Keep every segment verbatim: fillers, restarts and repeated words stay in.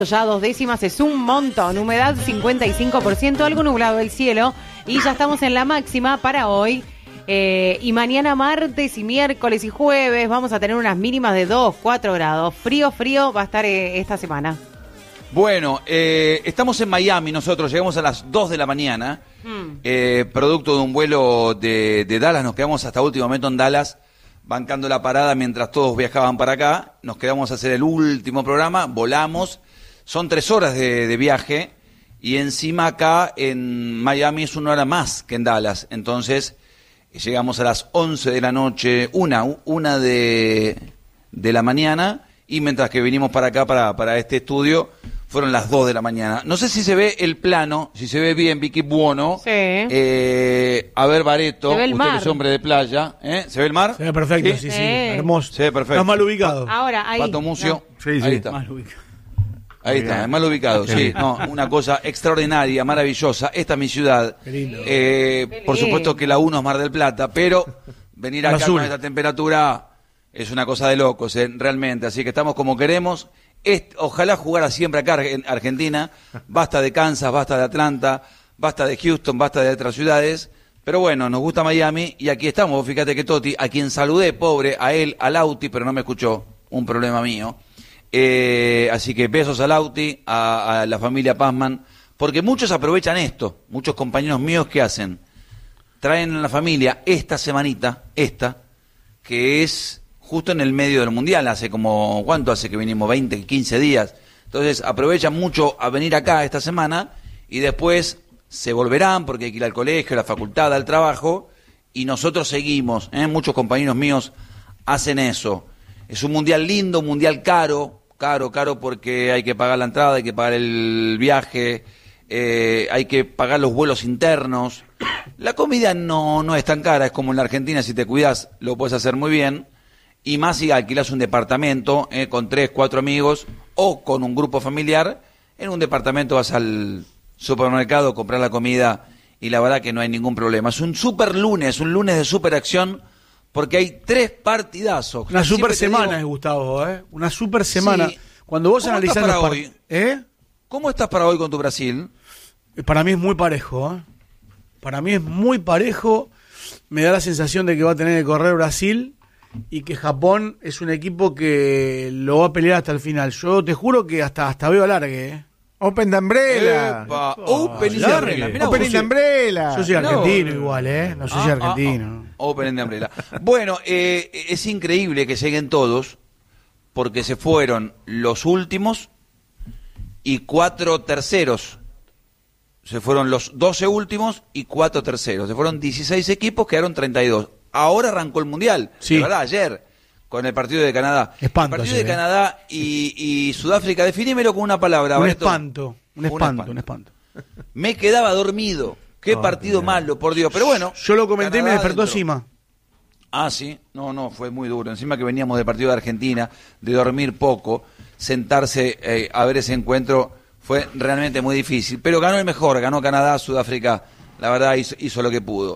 Ya dos décimas es un montón, humedad cincuenta y cinco por ciento, algo nublado el cielo y ya estamos en la máxima para hoy. Eh, y mañana martes y miércoles y jueves vamos a tener unas mínimas de dos, cuatro grados. Frío, frío va a estar eh, esta semana. Bueno, eh, estamos en Miami nosotros, llegamos a las dos de la mañana, mm. eh, producto de un vuelo de, de Dallas, nos quedamos hasta último momento en Dallas, bancando la parada mientras todos viajaban para acá, nos quedamos a hacer el último programa, volamos. Son tres horas de, de viaje y encima acá en Miami es una hora más que en Dallas. Entonces llegamos a las once de la noche, una, una de, de la mañana, y mientras que vinimos para acá, para, para este estudio, fueron las dos de la mañana. No sé si se ve el plano, si se ve bien, Vicky Buono. Sí. Eh, a ver, Bareto, usted mar. que es hombre de playa. ¿eh? ¿Se ve el mar? Se ve perfecto, sí, sí, sí. sí. Hermoso. Se ve perfecto. Estás mal ubicado. Ahora, ahí. Pato Mucio. No. Sí, sí. Ahí está. Mal ubicado. Ahí Muy está, bien. mal ubicado, Qué sí, lindo. no, una cosa extraordinaria, maravillosa. Esta es mi ciudad. Qué lindo. Eh, Qué por lindo. supuesto que la uno es Mar del Plata, pero venir acá Azul. con esta temperatura es una cosa de locos, eh, realmente. Así que estamos como queremos. Est- ojalá jugara siempre acá en Argentina. Basta de Kansas, basta de Atlanta, basta de Houston, basta de otras ciudades. Pero bueno, nos gusta Miami y aquí estamos. Fíjate que Toti, a quien saludé, pobre, a él, a Lauti, pero no me escuchó, un problema mío. Eh, así que besos a Lauti, a, a la familia Pazman, porque muchos aprovechan esto, muchos compañeros míos que hacen, traen a la familia esta semanita, esta, que es justo en el medio del mundial, hace como, ¿cuánto hace que vinimos? veinte, quince días, entonces aprovechan mucho a venir acá esta semana y después se volverán porque hay que ir al colegio, a la facultad, al trabajo, y nosotros seguimos, ¿eh? Muchos compañeros míos hacen eso. Es un mundial lindo, un mundial caro, caro, caro porque hay que pagar la entrada, hay que pagar el viaje, eh, hay que pagar los vuelos internos. La comida no, no es tan cara, es como en la Argentina, si te cuidas lo puedes hacer muy bien, y más si alquilas un departamento eh, con tres, cuatro amigos o con un grupo familiar. En un departamento vas al supermercado, comprar la comida y la verdad que no hay ningún problema. Es un super lunes, un lunes de super acción, porque hay tres partidazos. Una super Siempre te semana, digo, Gustavo, ¿eh? Una super semana. Sí. Cuando vos ¿Cómo analizás estás los para par- hoy? ¿Eh? ¿Cómo estás para hoy con tu Brasil? Para mí es muy parejo, ¿eh? Para mí es muy parejo. Me da la sensación de que va a tener que correr Brasil y que Japón es un equipo que lo va a pelear hasta el final. Yo te juro que hasta, hasta veo alargue, ¿eh? Open de Umbrella. Epa, Open in the largue. Umbrella. Mirá Open vos, in the sí. Umbrella. Yo soy no. argentino igual, ¿eh? No sé si Ah, argentino. ah, ah. Open in the Umbrella. Bueno, eh, es increíble que lleguen todos, porque se fueron los últimos y cuatro terceros. Se fueron los doce últimos y cuatro terceros. Se fueron dieciséis equipos, quedaron treinta y dos. Ahora arrancó el Mundial, Sí. de verdad, ayer, con el partido de Canadá. Espanto el partido ayer, de ¿eh? Canadá y, y Sudáfrica, definímelo con una palabra. Un Barreto. espanto, un espanto, un espanto. espanto. Me quedaba dormido. Qué Oh, partido bien. malo, por Dios. Pero bueno. Yo lo comenté y me Canadá despertó adentro. Sima. Ah, sí. No, no, fue muy duro. Encima que veníamos de partido de Argentina, de dormir poco, sentarse eh, a ver ese encuentro fue realmente muy difícil. Pero ganó el mejor, ganó Canadá, Sudáfrica. La verdad hizo, hizo lo que pudo.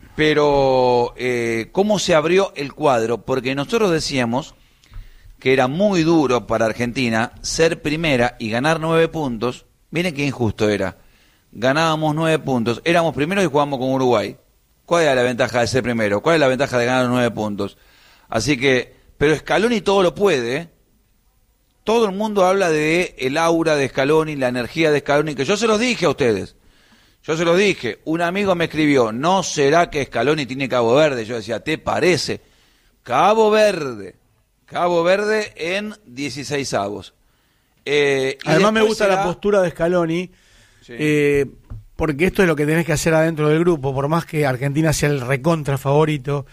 Pero, eh, ¿cómo se abrió el cuadro? Porque nosotros decíamos que era muy duro para Argentina ser primera y ganar nueve puntos. Miren qué injusto era. Ganábamos nueve puntos, éramos primeros y jugábamos con Uruguay. ¿Cuál era la ventaja de ser primero? ¿Cuál es la ventaja de ganar los nueve puntos? Así que, pero Scaloni todo lo puede, ¿eh? Todo el mundo habla de el aura de Scaloni, la energía de Scaloni, que yo se los dije a ustedes. Yo se los dije. Un amigo me escribió, ¿no será que Scaloni tiene Cabo Verde? Yo decía, ¿te parece? Cabo Verde. Cabo Verde en dieciséis avos. Eh, y Además me después gusta será- la postura de Scaloni, Sí. eh, porque esto es lo que tenés que hacer adentro del grupo, por más que Argentina sea el recontra favorito.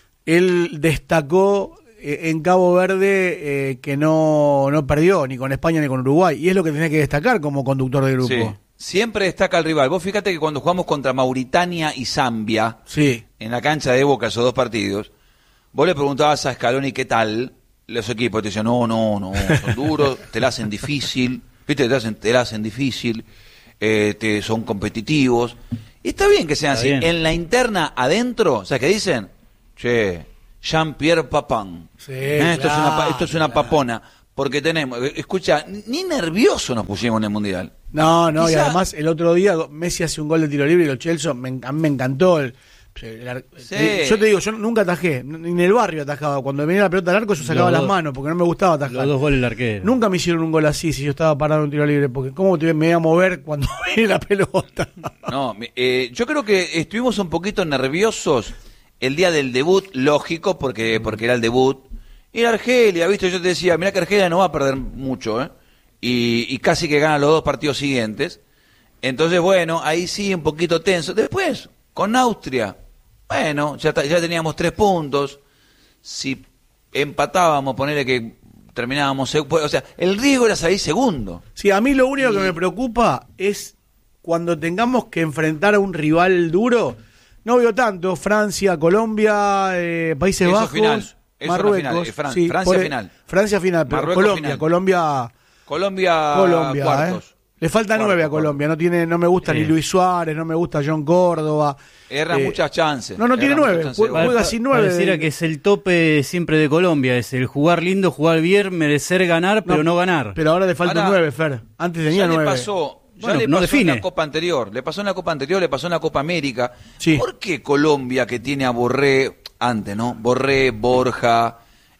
Él destacó eh, en Cabo Verde eh, que no, no perdió ni con España ni con Uruguay, y es lo que tenés que destacar como conductor del grupo. Sí. Siempre destaca el rival. Vos fíjate que cuando jugamos contra Mauritania y Zambia, Sí. en la cancha de Boca, esos dos partidos, vos le preguntabas a Scaloni qué tal los equipos, te decían, no, no, no, son duros, te la hacen difícil, viste, te, hacen, te la hacen difícil, eh, te, son competitivos. Y está bien que sean Está así. bien. En la interna, adentro, ¿sabes qué dicen? Che, Jean-Pierre Papin. Sí, Eh, esto, es una, pa- claro, esto es una claro. papona. porque tenemos, escucha, ni nervioso nos pusimos en el Mundial. No, no, Quizá... y además el otro día Messi hace un gol de tiro libre y los Chelsea, me, a mí me encantó. El, el, sí. el, yo te digo, yo nunca atajé, ni en el barrio atajaba. Cuando venía la pelota al arco yo sacaba los las manos porque no me gustaba atajar. Los dos goles del arquero. Nunca me hicieron un gol así si yo estaba parado en un tiro libre, porque ¿cómo te, me iba a mover cuando viene la pelota? No, eh, yo creo que estuvimos un poquito nerviosos el día del debut, lógico, porque, porque era el debut. Y la Argelia, viste, yo te decía, mirá que Argelia no va a perder mucho, ¿eh? Y, y casi que gana los dos partidos siguientes. Entonces, bueno, ahí sí un poquito tenso. Después, con Austria, bueno, ya, ya teníamos tres puntos. Si empatábamos, ponerle que terminábamos, o sea, el riesgo era salir segundo. Sí, a mí lo único y... que me preocupa es cuando tengamos que enfrentar a un rival duro. No veo tanto, Francia, Colombia, eh, Países Eso Bajos, final. Eso Marruecos. final. Eh, Fran- sí, Francia por, final. Francia final, pero Marruecos Colombia, final. Colombia, Colombia, Colombia, cuartos. ¿eh? Le falta Cuarto, nueve a cuarto. Colombia, no tiene, no me gusta Sí. ni Luis Suárez, no me gusta John Córdoba. Erra Eh, muchas chances. no, no tiene Erra nueve, muchas chances. juega- juega sin nueve. Pareciera que es el tope siempre de Colombia, es el jugar lindo, jugar bien, merecer ganar, pero no, ganar. Pero ahora le falta Ahora, un nueve, Fer. Antes tenía ya le nueve. pasó, ya Bueno, le no pasó define. en la Copa anterior, le pasó en la Copa anterior, le pasó en la Copa América. Sí. ¿Por qué Colombia, que tiene a Borré, antes, ¿no? Borré, Borja,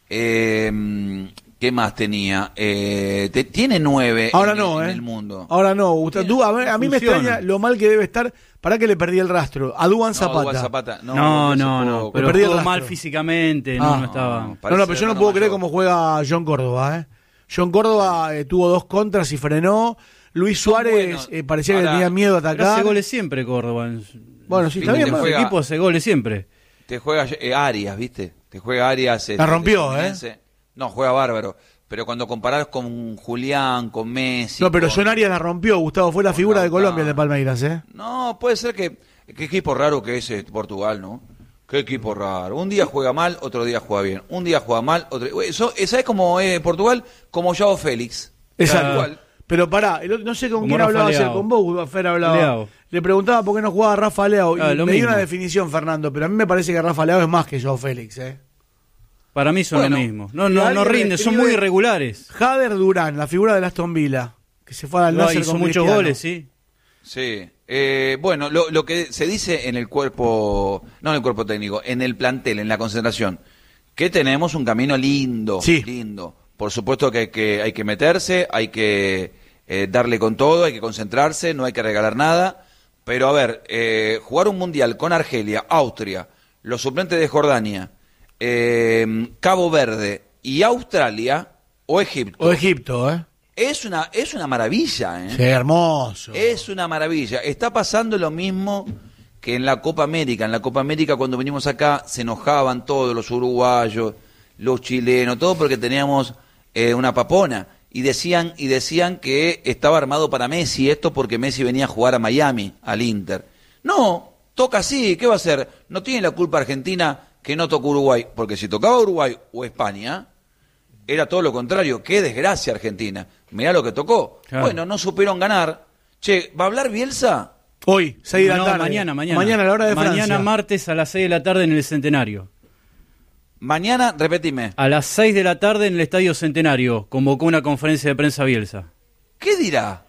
eh, ¿qué más tenía? Eh, te- tiene nueve Ahora en, no, en ¿eh? el mundo. Ahora no, Gustavo. Tú, a, ver, a mí me Funciona. extraña lo mal que debe estar. Para que le perdí el rastro. A Duan No, Zapata. Duván Zapata. No, No, hace no, poco. no, pero perdí el jugó rastro. mal físicamente, no, Ah. no estaba. No, no, Parece pero yo no hermano puedo creer mayor. cómo juega John Córdoba, ¿eh? John Córdoba eh, tuvo dos contras y frenó. Luis Son Suárez buenos. eh, parecía Ahora, que tenía miedo a Pero atacar. hace goles siempre Córdoba. En su- Bueno, sí, está Viste, bien. te en su bueno. juega- equipo hace goles siempre. Te juega eh, Arias, ¿viste? Te juega Arias. La rompió, ¿eh? No, juega bárbaro. Pero cuando comparás con Julián, con Messi... No, pero con... John Arias la rompió, Gustavo. Fue la con figura de Lautaro. Colombia el de Palmeiras, ¿eh? No, puede ser que... Qué equipo raro que es este Portugal, ¿no? Qué equipo raro. Un día juega mal, otro día juega bien. Un día juega mal, otro... Eso, ¿sabes cómo es Portugal? Como Joao Félix. Exacto. Igual. Pero pará, el otro- no sé con Como quién Rafa hablaba ayer, Leao. con vos, Fer hablaba. Leao. Le preguntaba por qué no jugaba Rafa Leao. Y Ah, lo me dio mismo. una definición, Fernando, pero a mí me parece que Rafa Leao es más que Joao Félix, ¿eh? Para mí son Bueno, lo mismo. No, y no, no alguien rinden, son escribe- muy irregulares. Jader Durán, la figura de Aston Villa, que se fue al No, Nasser hizo con muchos Cristiano. goles, sí. Sí. Eh, bueno, lo, lo que se dice en el cuerpo... No en el cuerpo técnico, en el plantel, en la concentración, que tenemos un camino lindo. Sí. Lindo. Por supuesto que hay que, hay que meterse, hay que eh, darle con todo, hay que concentrarse, no hay que regalar nada. Pero a ver, eh, jugar un mundial con Argelia, Austria, los suplentes de Jordania, eh, Cabo Verde y Australia o Egipto. O Egipto, ¿eh? Es una, es una maravilla, ¿eh? Sí, hermoso. Es una maravilla. Está pasando lo mismo que en la Copa América. En la Copa América, cuando venimos acá, se enojaban todos los uruguayos, los chilenos, todo porque teníamos eh, una papona. Y decían, y decían que estaba armado para Messi esto porque Messi venía a jugar a Miami, al Inter. No, toca así. ¿Qué va a hacer? No tiene la culpa Argentina que no tocó Uruguay. Porque si tocaba Uruguay o España, era todo lo contrario. Qué desgracia Argentina. Mirá lo que tocó. Claro. Bueno, no supieron ganar. Che, ¿va a hablar Bielsa? Hoy, seis de la No, tarde. mañana, mañana. Mañana a la hora de Mañana Francia. martes a las seis de la tarde en el Centenario. Mañana, repetime. A las seis de la tarde en el Estadio Centenario convocó una conferencia de prensa Bielsa. ¿Qué dirá?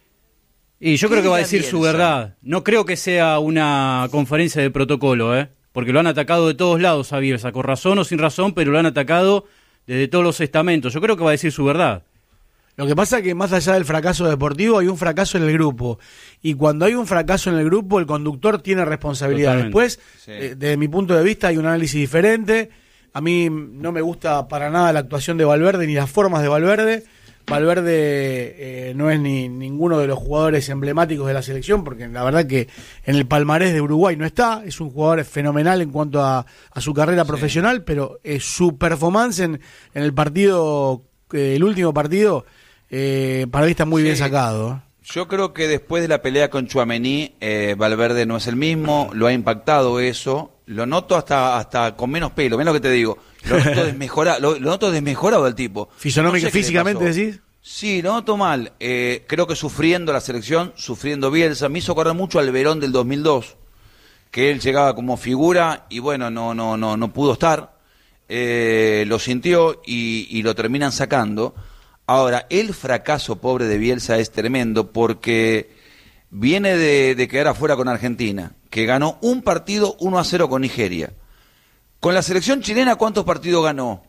Y yo ¿Qué creo que va a dirá decir su Bielsa? verdad. No creo que sea una conferencia de protocolo, ¿eh? Porque lo han atacado de todos lados a Bielsa, con razón o sin razón, pero lo han atacado desde todos los estamentos. Yo creo que va a decir su verdad. Lo que pasa es que más allá del fracaso deportivo hay un fracaso en el grupo. Y cuando hay un fracaso en el grupo, el conductor tiene responsabilidad. Totalmente. Después, Sí. eh, desde mi punto de vista, hay un análisis diferente. A mí no me gusta para nada la actuación de Valverde ni las formas de Valverde. Valverde eh, no es ni ninguno de los jugadores emblemáticos de la selección, porque la verdad que en el palmarés de Uruguay no está. Es un jugador fenomenal en cuanto a, a su carrera Sí. profesional, pero eh, su performance en, en el partido, eh, el último partido, eh, para mí está muy Sí. bien sacado. ¿eh? Yo creo que después de la pelea con Tchouaméni, eh, Valverde no es el mismo, lo ha impactado eso, lo noto hasta hasta con menos pelo, ven lo que te digo, lo noto desmejorado, lo, lo noto desmejorado al tipo. Fisonómica, No sé qué le físicamente pasó. decís. Sí, lo noto mal, eh, creo que sufriendo la selección, sufriendo Bielsa, me hizo acordar mucho al Verón del dos mil dos, que él llegaba como figura y bueno, no no no no pudo estar, eh, lo sintió y, y lo terminan sacando. Ahora, el fracaso pobre de Bielsa es tremendo porque viene de, de quedar afuera con Argentina, que ganó un partido uno a cero con Nigeria. Con la selección chilena, ¿cuántos partidos ganó?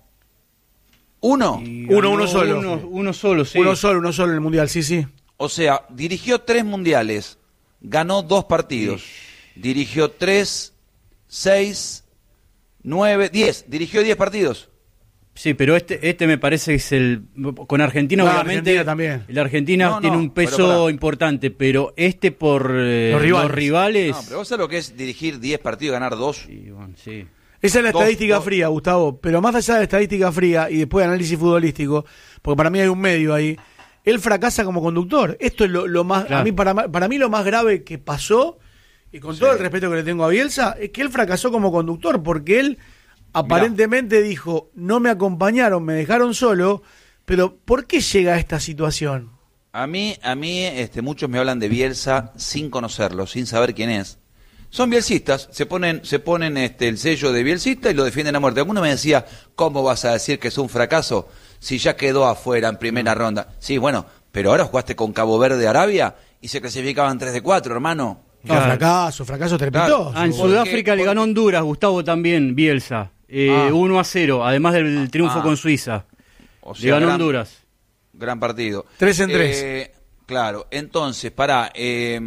¿Uno? Uno, uno solo. Uno, uno solo, sí. Uno solo, uno solo en el Mundial, sí, sí. O sea, dirigió tres mundiales, ganó dos partidos. Sí. Dirigió tres, seis, nueve, diez. Dirigió diez partidos. Sí, pero este este me parece que es el... Con Argentina, no, obviamente... Argentina también. La Argentina no, tiene no, un peso pero importante, pero este por eh, los rivales. Los rivales... No, pero vos sabés lo que es dirigir diez partidos y ganar dos. Sí, bueno, sí. Esa es la Dos, estadística dos. fría, Gustavo. Pero más allá de la estadística fría y después de análisis futbolístico, porque para mí hay un medio ahí, él fracasa como conductor. Esto es lo, lo más... Claro. A mí, para, para mí lo más grave que pasó, y con Sí. todo el respeto que le tengo a Bielsa, es que él fracasó como conductor, porque él aparentemente dijo, no me acompañaron, me dejaron solo, pero ¿por qué llega a esta situación? A mí, a mí este, muchos me hablan de Bielsa sin conocerlo, sin saber quién es. Son bielsistas, se ponen, se ponen este, el sello de bielsista y lo defienden a muerte. Alguno me decía, ¿cómo vas a decir que es un fracaso si ya quedó afuera en primera ronda? Sí, bueno, pero ahora jugaste con Cabo Verde, Arabia, y se clasificaban tres de cuatro, hermano. No, Claro. fracaso, fracaso estrepitoso. Ah, en ¿Por Sudáfrica qué? le ganó Porque- Honduras, Gustavo también, Bielsa. Eh, Ah. uno a cero, además del triunfo Ah. con Suiza. O le ganó gran- Honduras. Gran partido. Tres en tres. Eh, claro, entonces, pará, eh,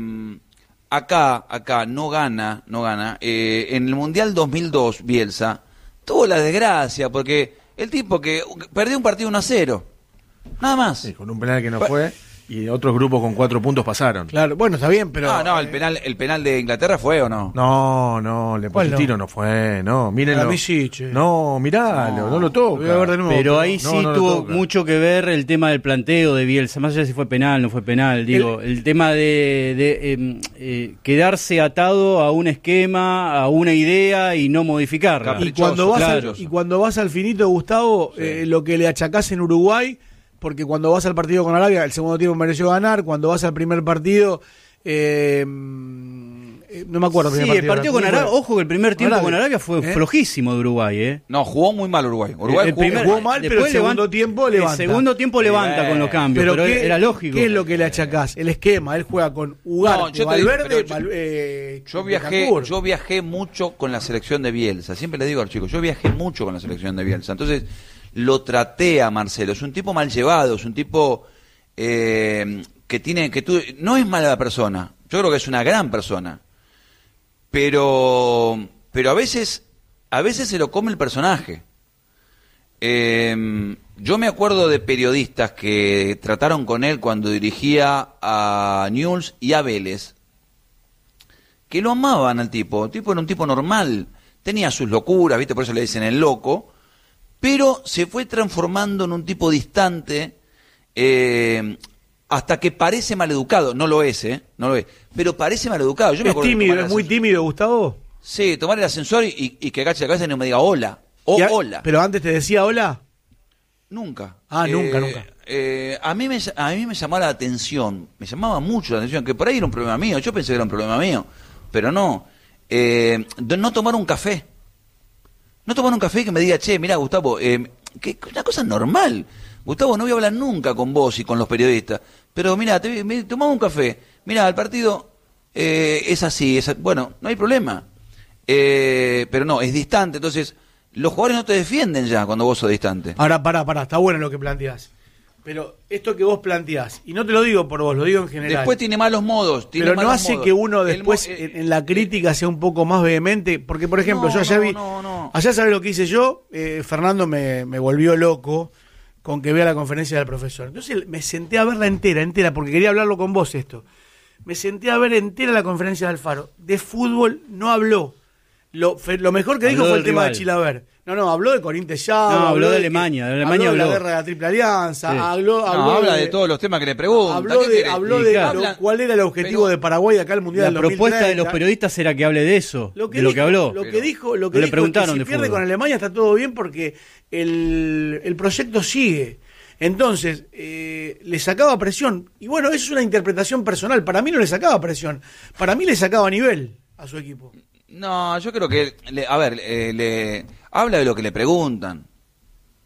acá, acá no gana, no gana. Eh, en el Mundial dos mil dos, Bielsa tuvo la desgracia porque el tipo que perdió un partido uno a cero. Nada más. Sí, con un penal que no Pa- fue y otros grupos con cuatro puntos pasaron. Claro, bueno, está bien, pero... no, no, el eh, penal, el penal de Inglaterra fue o no. No, no, le ¿Cuál puso no? tiro, no fue, no, mírenlo. A mí sí, che. No, miralo, no, No, lo toca. lo voy a ver de nuevo. Pero ahí no, sí no lo tuvo toca. mucho que ver el tema del planteo de Bielsa, más allá de si fue penal, no fue penal, digo, el, tema de, de eh, eh, quedarse atado a un esquema, a una idea y no modificarla. Y cuando, vas claro. al, y cuando vas al finito, Gustavo, Sí. eh, lo que le achacás en Uruguay, porque cuando vas al partido con Arabia, el segundo tiempo mereció ganar, cuando vas al primer partido, eh, eh, no me acuerdo. Sí, el partido con Arabia, ojo que el primer tiempo Arabia. con Arabia fue ¿Eh? flojísimo de Uruguay, ¿eh? No, jugó muy mal Uruguay. Uruguay el jugó, primer- jugó mal, pero el después segundo levanta- tiempo levanta. El segundo tiempo levanta Sí, con los cambios, pero, ¿qué, era lógico. ¿Qué es lo que le achacás? El esquema, él juega con Ugarte, No, yo te digo, Valverde, pero yo- Val- eh, Yo viajé, Betancourt. yo viajé mucho con la selección de Bielsa. Siempre le digo a los chicos, yo viajé mucho con la selección de Bielsa. Entonces, lo traté a Marcelo. Es un tipo mal llevado, es un tipo eh, que tiene, que tú, no es mala persona. Yo creo que es una gran persona. Pero, pero a veces, a veces se lo come el personaje. Eh, yo me acuerdo de periodistas que trataron con él cuando dirigía a Newell's y a Vélez, que lo amaban al tipo. El tipo era un tipo normal, tenía sus locuras, ¿viste? Por eso le dicen el loco, pero se fue transformando en un tipo distante, eh, hasta que parece maleducado. No lo es, ¿eh? No lo es, pero parece maleducado. Yo me Es acuerdo de tímido, tomar es el muy ascensor. tímido, Gustavo. Sí, tomar el ascensor y, y que agache la cabeza y no me diga hola. O Y a- hola. Pero antes te decía hola. Nunca. Ah, nunca, Eh, nunca. eh, a, mí me, a mí me llamaba la atención, me llamaba mucho la atención, que por ahí era un problema mío, yo pensé que era un problema mío, pero no. Eh, de no tomar un café. No tomar un café que me diga, che, mirá, Gustavo, eh, que una cosa normal. Gustavo, no voy a hablar nunca con vos y con los periodistas, pero mirá, te, me, tomamos un café, mirá, el partido eh, es así, es, bueno, no hay problema. Eh, pero no, es distante, entonces los jugadores no te defienden ya cuando vos sos distante. Ahora, pará, pará, está bueno lo que planteás. Pero esto que vos planteás, y no te lo digo por vos, lo digo en general. Después tiene malos modos. Tiene pero no malos hace modos. que uno El después mo- eh, en, en la crítica sea un poco más vehemente. Porque, por ejemplo, No, yo ayer no, vi. no, no. Ayer, ¿sabés lo que hice yo? Eh, Fernando me, me volvió loco con que vea la conferencia del profesor. Entonces me senté a verla entera, entera, porque quería hablarlo con vos esto. Me senté a ver entera la conferencia de Alfaro. De fútbol no habló. Lo, fe- lo mejor que dijo Habló fue el del tema rival. de Chilaver. No, no, habló de Corinthians ya. No, habló de que- Alemania, de Alemania habló de la habló. guerra de la Triple Alianza. Sí. Habló, No, habló habla de todos los temas que le preguntan. Habló ¿Qué de, querés? habló Y de claro. lo- cuál era el objetivo Pero- de Paraguay de acá al Mundial La del dos mil treinta. propuesta de los periodistas era que hable de eso, Lo que de lo dijo- que habló. Lo que Pero- dijo, lo que No le dijo preguntaron es que de si pierde fútbol. con Alemania está todo bien porque el, el proyecto sigue. Entonces, eh, le sacaba presión. Y bueno, eso es una interpretación personal. Para mí no le sacaba presión. Para mí le sacaba nivel a su equipo. No, yo creo que, le- a ver, eh, le habla de lo que le preguntan.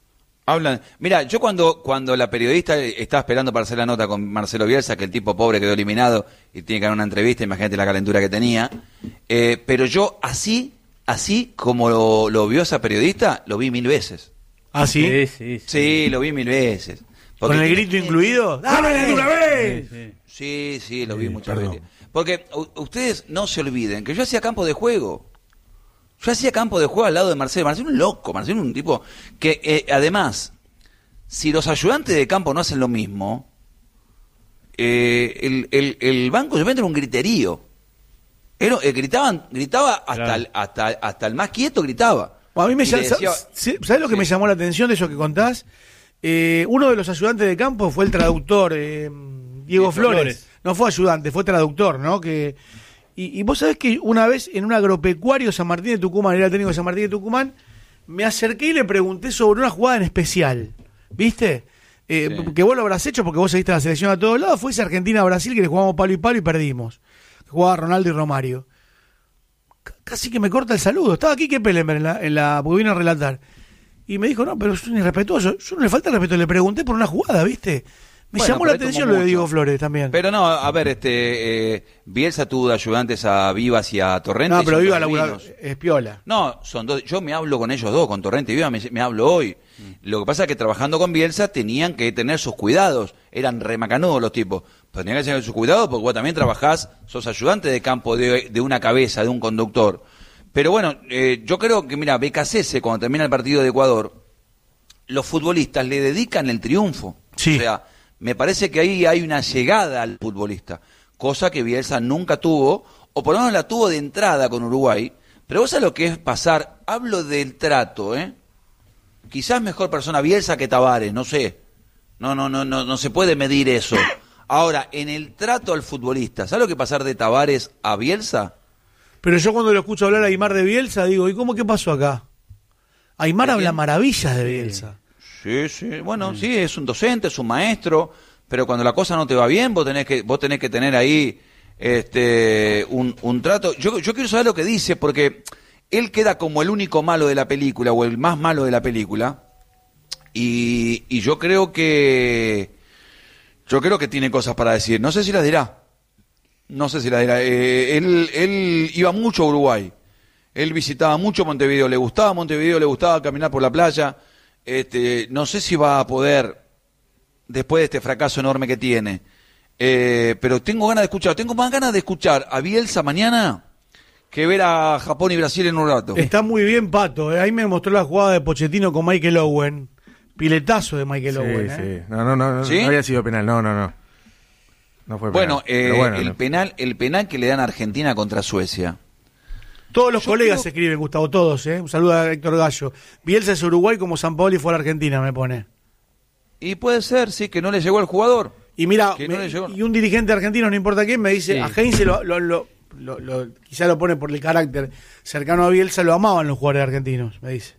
Hablan. Mira, yo cuando cuando la periodista estaba esperando para hacer la nota con Marcelo Bielsa, que el tipo pobre quedó eliminado y tiene que dar una entrevista, imagínate la calentura que tenía. Eh, pero yo así, así como lo, lo vio esa periodista, lo vi mil veces. ¿Ah, sí? Sí, sí, sí. Sí, lo vi mil veces. ¿Con el grito incluido? ¡Dale una vez! Sí, sí. Sí, sí, lo vi Sí, muchas perdón. veces. Porque u- ustedes no se olviden que yo hacía campo de juego. Yo hacía campo de juego al lado de Marcelo. Marcelo un loco, Marcelo un tipo que eh, además, si los ayudantes de campo no hacen lo mismo, eh, el, el, el banco de repente era un griterío. Era, eh, gritaban, gritaba hasta, Claro. el, hasta, hasta el más quieto gritaba. A mí me Y llam- le decía- ¿Sabes lo que Sí. me llamó la atención de eso que contás? Eh, uno de los ayudantes de campo fue el traductor, eh, Diego Diego Flores. Flores. No fue ayudante, fue traductor, ¿no? Que y, y vos sabés que una vez en un agropecuario San Martín de Tucumán, era técnico de San Martín de Tucumán, me acerqué y le pregunté sobre una jugada en especial, ¿viste? Eh, Sí. Que vos lo habrás hecho porque vos seguiste la selección a todos lados. Fue ese Argentina-Brasil que le jugamos palo y palo y perdimos. Jugaba Ronaldo y Romario. C- Casi que me corta el saludo. Estaba aquí que Pelenberg en la, en la, porque vino a relatar. Y me dijo, no, pero es un irrespetuoso. Yo no le falta el respeto, le pregunté por una jugada, ¿viste? Me Bueno, llamó la pero ahí atención tomó lo de mucho. Diego Flores también. Pero no, a ver, este eh, Bielsa tuvo de ayudantes a Vivas y a Torrente. no, y pero son viva dos la divinos. es piola. No, son dos. Yo me hablo con ellos dos, con Torrente y Viva, me, me hablo hoy. Lo que pasa es que trabajando con Bielsa tenían que tener sus cuidados. Eran remacanudos los tipos. Pero tenían que tener sus cuidados porque vos también trabajás, sos ayudante de campo de, de una cabeza, de un conductor. Pero bueno, eh, yo creo que, mira, B K C S, cuando termina el partido de Ecuador, los futbolistas le dedican el triunfo. Sí. O sea, me parece que ahí hay una llegada al futbolista, cosa que Bielsa nunca tuvo, o por lo menos la tuvo de entrada con Uruguay. Pero vos sabés lo que es pasar, hablo del trato, ¿eh? Quizás mejor persona Bielsa que Tavares, no sé. No, no, no, no, no se puede medir eso. Ahora, en el trato al futbolista, ¿sabes lo que pasar de Tavares a Bielsa? Pero yo cuando lo escucho hablar a Aymar de Bielsa, digo, ¿y cómo qué pasó acá? Aymar ¿De habla quién? maravillas de Bielsa. Sí, sí. Bueno, sí, es un docente, es un maestro, pero cuando la cosa no te va bien, vos tenés que, vos tenés que tener ahí este un, un trato. Yo, yo quiero saber lo que dice, porque él queda como el único malo de la película, o el más malo de la película, y, y yo creo que yo creo que tiene cosas para decir. No sé si las dirá. No sé si las dirá. Eh, él, él iba mucho a Uruguay. Él visitaba mucho Montevideo, le gustaba Montevideo, le gustaba caminar por la playa. Este, no sé si va a poder, después de este fracaso enorme que tiene, eh, pero tengo ganas de escuchar, tengo más ganas de escuchar a Bielsa mañana que ver a Japón y Brasil en un rato. Está muy bien, Pato. eh. Ahí me mostró la jugada de Pochettino con Michael Owen. Piletazo de Michael Sí, Owen. ¿eh? sí. No, no, no, no, ¿Sí? no había sido penal, no, no, no. No fue penal. Bueno, eh, Pero bueno, el no. penal, el penal que le dan a Argentina contra Suecia. Todos los Yo colegas creo- escriben, Gustavo, todos. ¿eh? Un saludo a Héctor Gallo. Bielsa es Uruguay como Sampaoli fue a la Argentina, me pone. Y puede ser, sí, que no le llegó al jugador. Y mira, Que no me- le llegó. y un dirigente argentino, no importa quién, me dice, Sí. a Heinze lo, lo, lo, lo- lo- quizá lo pone por el carácter cercano a Bielsa, lo amaban los jugadores argentinos, me dice.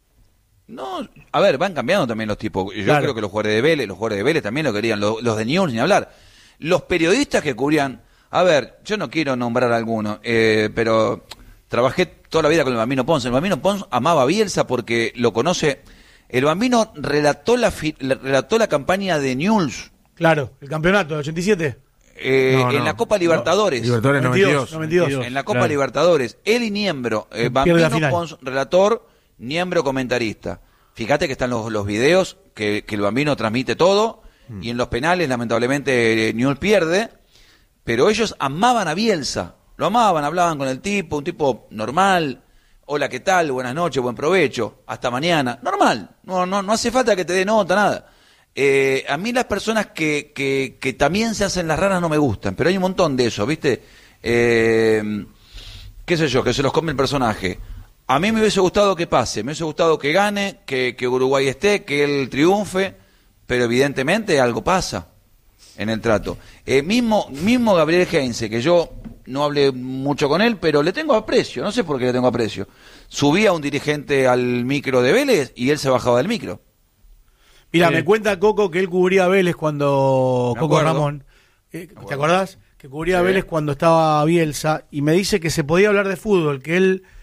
No, a ver, van cambiando también los tipos. Yo Claro. creo que los jugadores de Vélez, los jugadores de Vélez también lo querían, los, los de Newell's ni hablar. Los periodistas que cubrían, a ver, yo no quiero nombrar a alguno, eh, pero trabajé toda la vida con el Bambino Pons. El Bambino Pons amaba a Bielsa porque lo conoce. El Bambino relató la fi- la- relató la campaña de Newell's Claro, el campeonato del ochenta y siete. eh, No, en no. la Copa Libertadores. Libertadores noventa y dos, noventa y dos. noventa y dos. noventa y En la Copa Claro. Libertadores. Él y Niembro, eh, Pierde Bambino la final. Pons, relator, Niembro, comentarista. Fíjate que están los, los videos que, que el Bambino transmite todo, y en los penales, lamentablemente, eh, Newell's pierde, pero ellos amaban a Bielsa. Lo amaban, hablaban con el tipo, un tipo normal. Hola, ¿qué tal? Buenas noches, buen provecho. Hasta mañana. Normal. No, no, no hace falta que te dé nota, nada. Eh, a mí las personas que, que, que también se hacen las raras no me gustan, pero hay un montón de eso, ¿viste? Eh, qué sé yo, que se los come el personaje. A mí me hubiese gustado que pase, me hubiese gustado que gane, que, que Uruguay esté, que él triunfe, pero evidentemente algo pasa en el trato. Eh, mismo, mismo Gabriel Heinze, que yo no hablé mucho con él, pero le tengo aprecio, no sé por qué le tengo aprecio. Subía un dirigente al micro de Vélez y él se bajaba del micro. Mira, Sí. me cuenta Coco que él cubría a Vélez cuando... Me Coco acuerdo. Ramón. Eh, ¿Te acuerdo. acordás? Que cubría a Sí. Vélez cuando estaba Bielsa y me dice que se podía hablar de fútbol, que él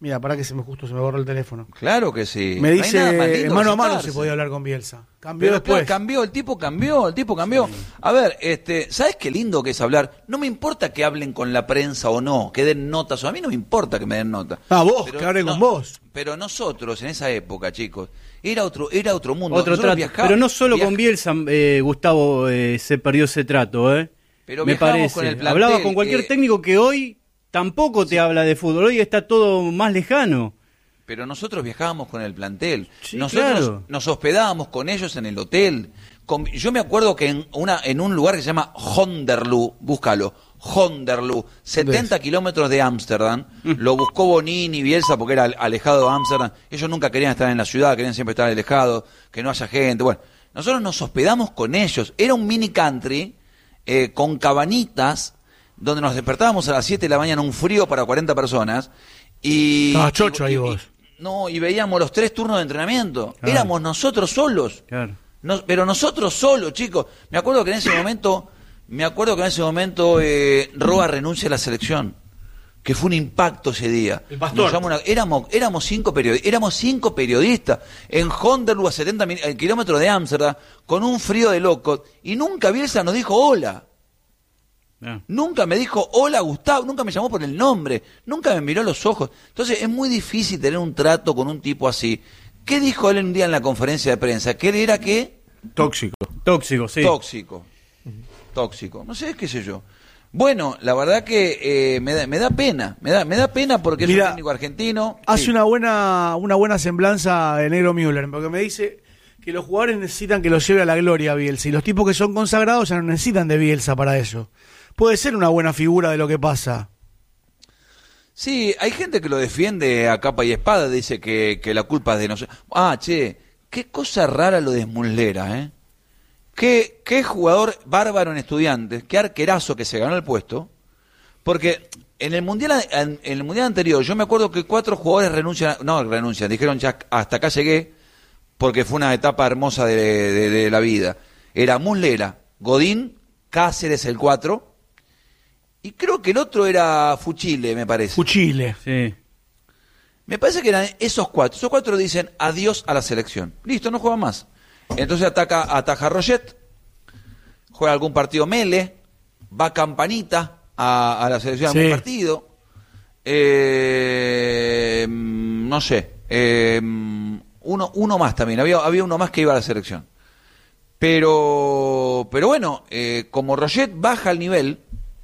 Mira, pará que se me justo se me borró el teléfono. Claro que sí. Me No hay dice, nada más lindo mano a que mano sentarse. se podía hablar con Bielsa. Cambió Pero después. claro, cambió, el tipo cambió, el tipo cambió. A ver, este, ¿sabes qué lindo que es hablar? No me importa que hablen con la prensa o no, que den notas, o a mí no me importa que me den notas. Ah, vos, Pero que hablen no, con vos. Pero nosotros, en esa época, chicos, era otro, era otro mundo. Otro Nosotros trato. viajá- Pero no solo viaj- con Bielsa, eh, Gustavo, eh, se perdió ese trato, ¿eh? Pero Me viajábamos parece. con el plantel, Hablaba con cualquier eh, técnico que hoy tampoco te habla de fútbol. Hoy está todo más lejano. Pero nosotros viajábamos con el plantel. Sí, nosotros claro. nos hospedábamos con ellos en el hotel. Con- yo me acuerdo que en una en un lugar que se llama Honderloo, búscalo, Honderloo, setenta kilómetros de Ámsterdam, lo buscó Bonini, Bielsa, porque era alejado de Ámsterdam. Ellos nunca querían estar en la ciudad, querían siempre estar alejados, que no haya gente. Bueno, nosotros nos hospedamos con ellos. Era un mini country eh, con cabanitas, donde nos despertábamos a las siete de la mañana, un frío para cuarenta personas. Y, Estabas chocho y- ahí y- vos. No, y veíamos los tres turnos de entrenamiento. Claro. Éramos nosotros solos. Claro. No, pero nosotros solos, chicos. Me acuerdo que en ese momento, me acuerdo que en ese momento eh, Roa renuncia a la selección. Que fue un impacto ese día. El Pastor. Nos llamó una- éramos, éramos cinco periodistas, éramos cinco periodistas en Honderloo a setenta mil- eh, kilómetros de Ámsterdam, con un frío de loco, y nunca Bielsa nos dijo hola. Ah. Nunca me dijo, hola Gustavo, nunca me llamó por el nombre, nunca me miró a los ojos. Entonces es muy difícil tener un trato con un tipo así. ¿Qué dijo él un día en la conferencia de prensa? Que él era qué? Tóxico. Tóxico, sí. Tóxico. Tóxico. No sé, qué sé yo. Bueno, la verdad que eh, me, da, me da pena, me da, me da pena porque es Mira, un técnico argentino. Hace Sí. una buena una buena semblanza de Negro Müller, porque me dice que los jugadores necesitan que los lleve a la gloria a Bielsa, y los tipos que son consagrados ya no necesitan de Bielsa para eso. Puede ser una buena figura de lo que pasa. Sí, hay gente que lo defiende a capa y espada, dice que, que la culpa es de nosotros. Ah, che, qué cosa rara lo de Muslera, ¿eh? Qué, qué jugador bárbaro en Estudiantes, qué arquerazo que se ganó el puesto, porque en el mundial en, en el mundial anterior yo me acuerdo que cuatro jugadores renuncian, no renuncian, dijeron ya hasta acá llegué, porque fue una etapa hermosa de, de, de la vida. Era Muslera, Godín, Cáceres el cuatro, y creo que el otro era Fuchile, me parece. Fuchile. Sí. Me parece que eran esos cuatro. Esos cuatro dicen adiós a la selección. Listo, no juega más. Entonces ataca, ataja a Roget, juega algún partido Mele, va Campanita a, a la selección Sí. algún partido. Eh, no sé. eh, uno, uno más también. Había, había uno más que iba a la selección. Pero, pero bueno, eh, como Roget baja el nivel,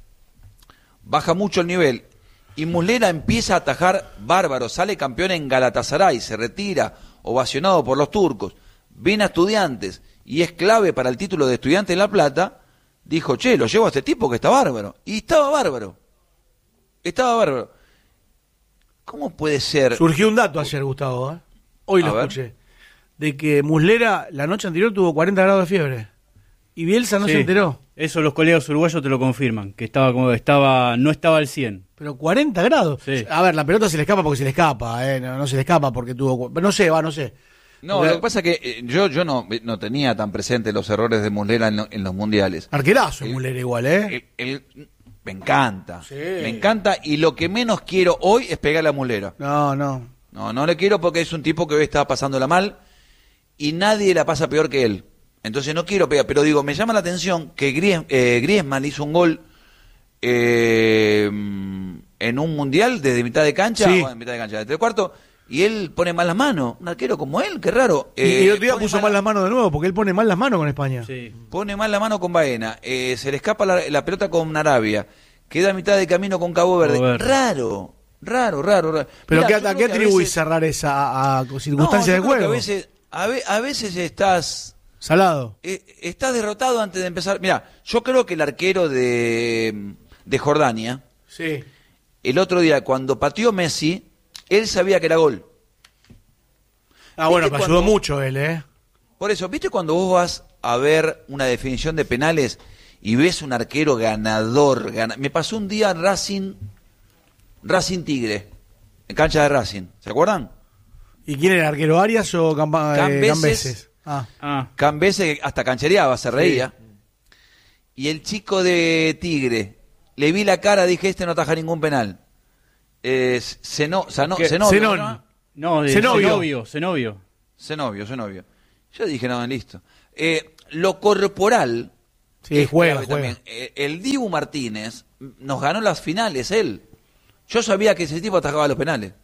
baja mucho el nivel, y Muslera empieza a atajar bárbaro, sale campeón en Galatasaray, se retira, ovacionado por los turcos, viene a Estudiantes y es clave para el título de Estudiantes en La Plata, dijo, che, lo llevo a este tipo que está bárbaro. Y estaba bárbaro. Estaba bárbaro. ¿Cómo puede ser? Surgió un dato ayer, Gustavo, ¿eh? Hoy A lo ver. escuché. De que Muslera la noche anterior tuvo cuarenta grados de fiebre. Y Bielsa no Sí. se enteró. Eso los colegas uruguayos te lo confirman, que estaba como estaba no estaba al cien. Pero cuarenta grados. Sí. A ver, la pelota se le escapa porque se le escapa, ¿eh? No, no se le escapa porque tuvo... cu- No sé, va, no sé. No, Porque- lo que pasa es que eh, yo, yo no, no tenía tan presente los errores de Muslera en, lo- en los mundiales. Arquerazo El- Muslera igual, ¿eh? El- el- me encanta, Sí. me encanta, y lo que menos quiero hoy es pegarle a Muslera. No, no. No, no le quiero porque es un tipo que hoy está pasándola mal y nadie la pasa peor que él. Entonces no quiero pegar, pero digo, me llama la atención que Gries- eh, Griezmann hizo un gol eh, en un mundial desde mitad de cancha, Sí. o en mitad de cancha, desde el cuarto, y él pone mal las manos. Un arquero como él, qué raro. Y- Eh, y el otro día pone puso mal mal la- las manos de nuevo porque él pone mal las manos con España. Sí. Pone mal la mano con Baena, eh, se le escapa la, la pelota con Arabia, queda a mitad de camino con Cabo Verde. Cabo Verde. Raro, raro, raro, raro. Pero Mirá, ¿qué, yo ¿a creo qué que a atribuís veces- cerrar esa a, a No, circunstancias yo de creo que juego? A veces, a, ve- a veces estás, Salado. eh, estás derrotado antes de empezar. Mira, yo creo que el arquero de, de Jordania, Sí. el otro día cuando pateó Messi, él sabía que era gol. Ah, bueno, ¿Viste me ayudó cuando- mucho él, ¿eh? Por eso, ¿viste cuando vos vas a ver una definición de penales y ves un arquero ganador? Gana... Me pasó un día Racing, Racing Tigre, en cancha de Racing, ¿se acuerdan? ¿Y quién era, arquero Arias o Campa- eh, Cambeses. Cambeses? Ah. Ah, Cambese hasta canchereaba, se reía. Y el chico de Tigre, le vi la cara, dije, este no ataja ningún penal. Eh, Zeno, Zano, ¿Qué? Zenobio, Zenón. ¿no? No, de Zenobio. Zenobio. Zenobio. Zenobio, Zenobio. Yo dije, no, listo. Eh, lo corporal... Sí, es juega, clave juega. también. Eh, el Dibu Martínez nos ganó las finales, él. Yo sabía que ese tipo atajaba los penales.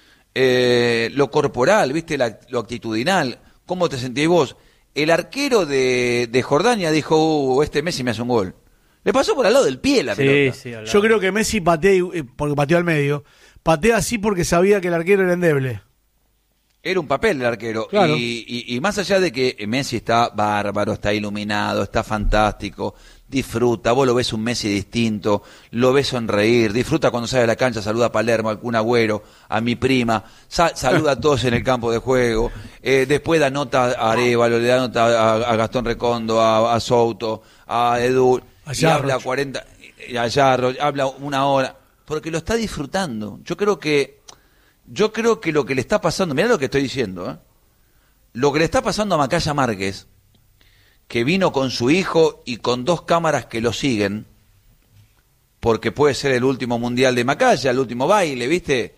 Eh, lo corporal, ¿viste? La, lo actitudinal. ¿Cómo te sentís vos? El arquero de, de Jordania dijo, uh, este Messi me hace un gol. Le pasó por al lado del pie la Sí, pelota. sí. al lado. Yo creo que Messi patea, y- porque pateó al medio, patea así porque sabía que el arquero era endeble. Era un papel el arquero. Claro. Y, y, y más allá de que Messi está bárbaro, está iluminado, está fantástico, disfruta, vos lo ves un Messi distinto, lo ves sonreír, disfruta cuando sale a la cancha, saluda a Palermo, a algún Agüero, a mi prima, sa- saluda a todos en el campo de juego, eh, después da nota a Arevalo, le da nota a, a Gastón Recondo, a, a Souto, a Edu, A y Yarroch. habla cuarenta, y a Yarroch, habla una hora, porque lo está disfrutando. Yo creo que Yo creo que lo que le está pasando, mirá lo que estoy diciendo, ¿eh? Lo que le está pasando a Macaya Márquez, que vino con su hijo y con dos cámaras que lo siguen, porque puede ser el último mundial de Macaya, el último baile, ¿viste?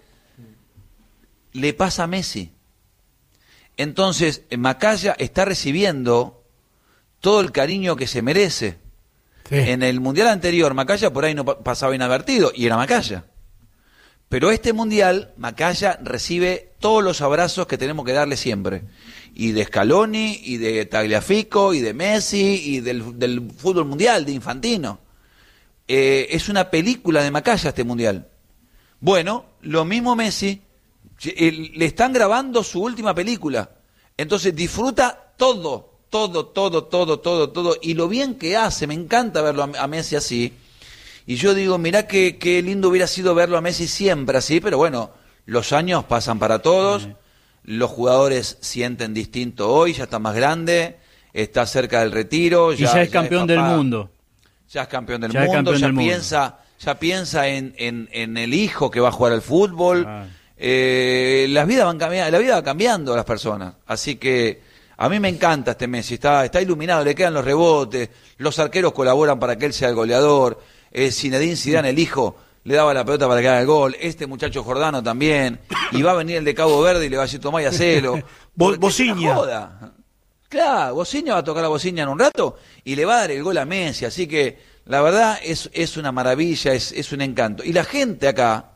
Le pasa a Messi. Entonces, Macaya está recibiendo todo el cariño que se merece. Sí. En el mundial anterior, Macaya por ahí no pa- pasaba inadvertido, y era Macaya. Pero este mundial, Macaya recibe todos los abrazos que tenemos que darle siempre. Y de Scaloni, y de Tagliafico, y de Messi, y del, del fútbol mundial, de Infantino. Eh, es una película de Macaya este mundial. Bueno, lo mismo Messi, eh, le están grabando su última película. Entonces disfruta todo, todo, todo, todo, todo, todo. Y lo bien que hace, me encanta verlo a, a Messi así. Y yo digo, mirá qué, qué lindo hubiera sido verlo a Messi siempre así, pero bueno, los años pasan para todos, los jugadores sienten distinto hoy, ya está más grande, está cerca del retiro. Y ya, es campeón del papá, mundo. Ya es campeón del Ya es mundo, campeón ya del mundo. piensa, ya piensa en, en, en el hijo que va a jugar al fútbol. Ah. Eh, las vidas van cambiando, la vida va cambiando a las personas, así que a mí me encanta este Messi, está, está iluminado, le quedan los rebotes, los arqueros colaboran para que él sea el goleador. Eh, Zinedine Zidane, el hijo, le daba la pelota para que haga el gol. Este muchacho Jordano también. Y va a venir el de Cabo Verde y le va a decir, tomá y hacelo. Bo- Porque Bociña. es una joda. Claro, Bociña va a tocar la bocina en un rato y le va a dar el gol a Messi. Así que la verdad es, es una maravilla, es, es un encanto. Y la gente acá,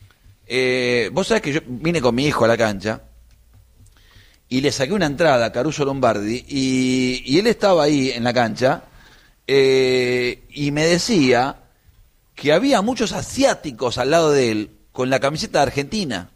eh, vos sabés que yo vine con mi hijo a la cancha y le saqué una entrada a Caruso Lombardi y, y él estaba ahí en la cancha. Eh, y me decía que había muchos asiáticos al lado de él con la camiseta de Argentina.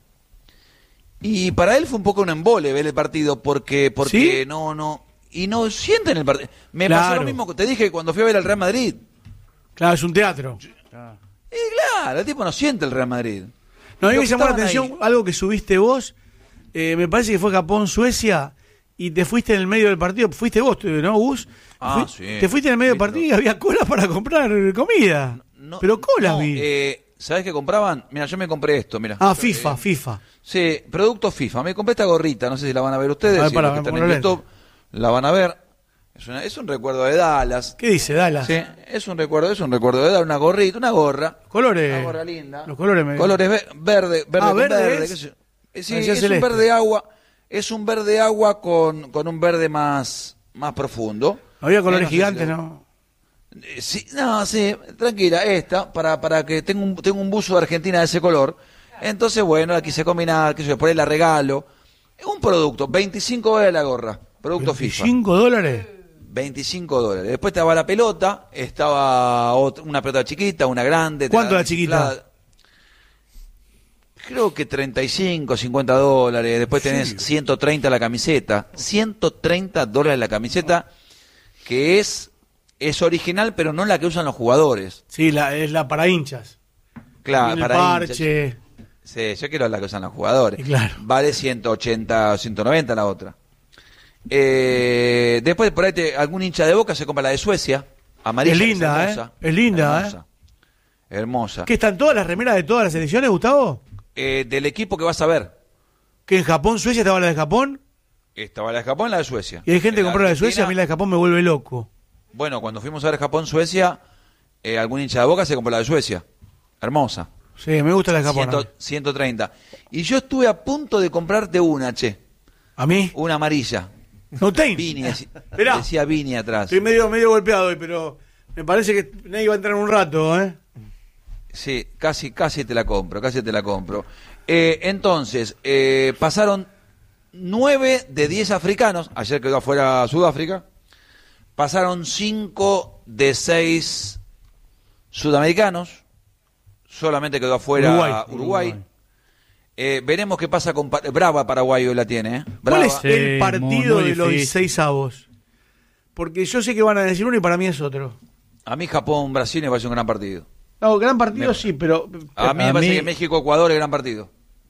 Y para él fue un poco un embole ver el partido porque porque ¿Sí? no no y no sienten el partido. Me Claro. pasó lo mismo que te dije cuando fui a ver al Real Madrid. Claro, es un teatro. Y claro, el tipo no siente el Real Madrid. No, a mí Los me que llamó la estaban atención ahí. algo que subiste vos, eh, me parece que fue Japón-Suecia, y te fuiste en el medio del partido, fuiste vos, ¿no, Gus? Ah, Fui- sí. Te fuiste en el medio del Sí, partido pero- y había colas para comprar comida. No, pero colas no, vi. eh, ¿sabés qué compraban? Mira, yo me compré esto, mira. ah, FIFA, FIFA. Sí, productos FIFA. Me compré esta gorrita, no sé si la van a ver ustedes, A ver, si pará, los que me están pongo en los YouTube la van a ver. Es, una- es un recuerdo de Dallas. ¿Qué dice, Dallas? Sí, es un recuerdo, es un recuerdo de Dallas, una gorrita, una gorra. Colores. Una gorra linda. Los colores me... Colores ve- verde, verde Ah, con verde verde. es. qué sé yo. Eh, Sí, Parecía es celeste. un verde agua, es un verde agua con, con un verde más, más profundo. Había colores Eh, no sé si gigantes, lo- ¿no? Eh, Sí, no, sí, tranquila, esta, para, para que tenga un, tengo un buzo de Argentina de ese color. Entonces, bueno, la quise combinar, qué sé yo, por ahí la regalo. Un producto, veinticinco dólares la gorra, producto FIFA. ¿cinco dólares? veinticinco dólares. Después estaba la pelota, estaba otra- una pelota chiquita, una grande. te ¿Cuánto la la chiquita? inflada. Creo que treinta y cinco, cincuenta dólares. Después tenés ciento treinta la camiseta. ciento treinta dólares la camiseta, que es, es original, pero no la que usan los jugadores. Sí, la, es la para hinchas. Claro, Tiene el para parche. hinchas. Sí, yo quiero la que usan los jugadores. Y claro. Vale ciento ochenta, ciento noventa la otra. Eh, después por ahí te- algún hincha de Boca se compra la de Suecia. Amarilla. Es que linda, hermosa. ¿eh? Es linda, hermosa. Hermosa. ¿Qué están todas las remeras de todas las ediciones, Gustavo? Eh, del equipo que vas a ver. ¿Que en Japón, Suecia estaba la de Japón? Estaba la de Japón y la de Suecia. Y hay gente que En compró la de Argentina, Suecia, a mí la de Japón me vuelve loco. Bueno, cuando fuimos a ver Japón-Suecia, eh, algún hincha de Boca se compró la de Suecia. Hermosa. Sí, me gusta la escapona. cien, ciento treinta. Y yo estuve a punto de comprarte una, che. ¿A mí? Una amarilla. No tengo. Vini, deci- Esperá. decía Vini atrás. Estoy medio, medio golpeado hoy, pero me parece que nadie va a entrar en un rato, ¿eh? Sí, casi, casi te la compro, casi te la compro. Eh, entonces, eh, pasaron nueve de diez africanos, ayer quedó afuera Sudáfrica, pasaron cinco de seis sudamericanos, solamente quedó afuera Uruguay. Uruguay. Uruguay. Eh, veremos qué pasa con... Pa- Brava Paraguay hoy la tiene, ¿eh? ¿Cuál Brava. es Sí, el partido muy de los difícil. dieciséis avos? Porque yo sé que van a decir uno y para mí es otro. A mí Japón-Brasil me parece un gran partido. No, gran partido Me- sí, pero... A mí me A parece mí- que México-Ecuador es gran partido.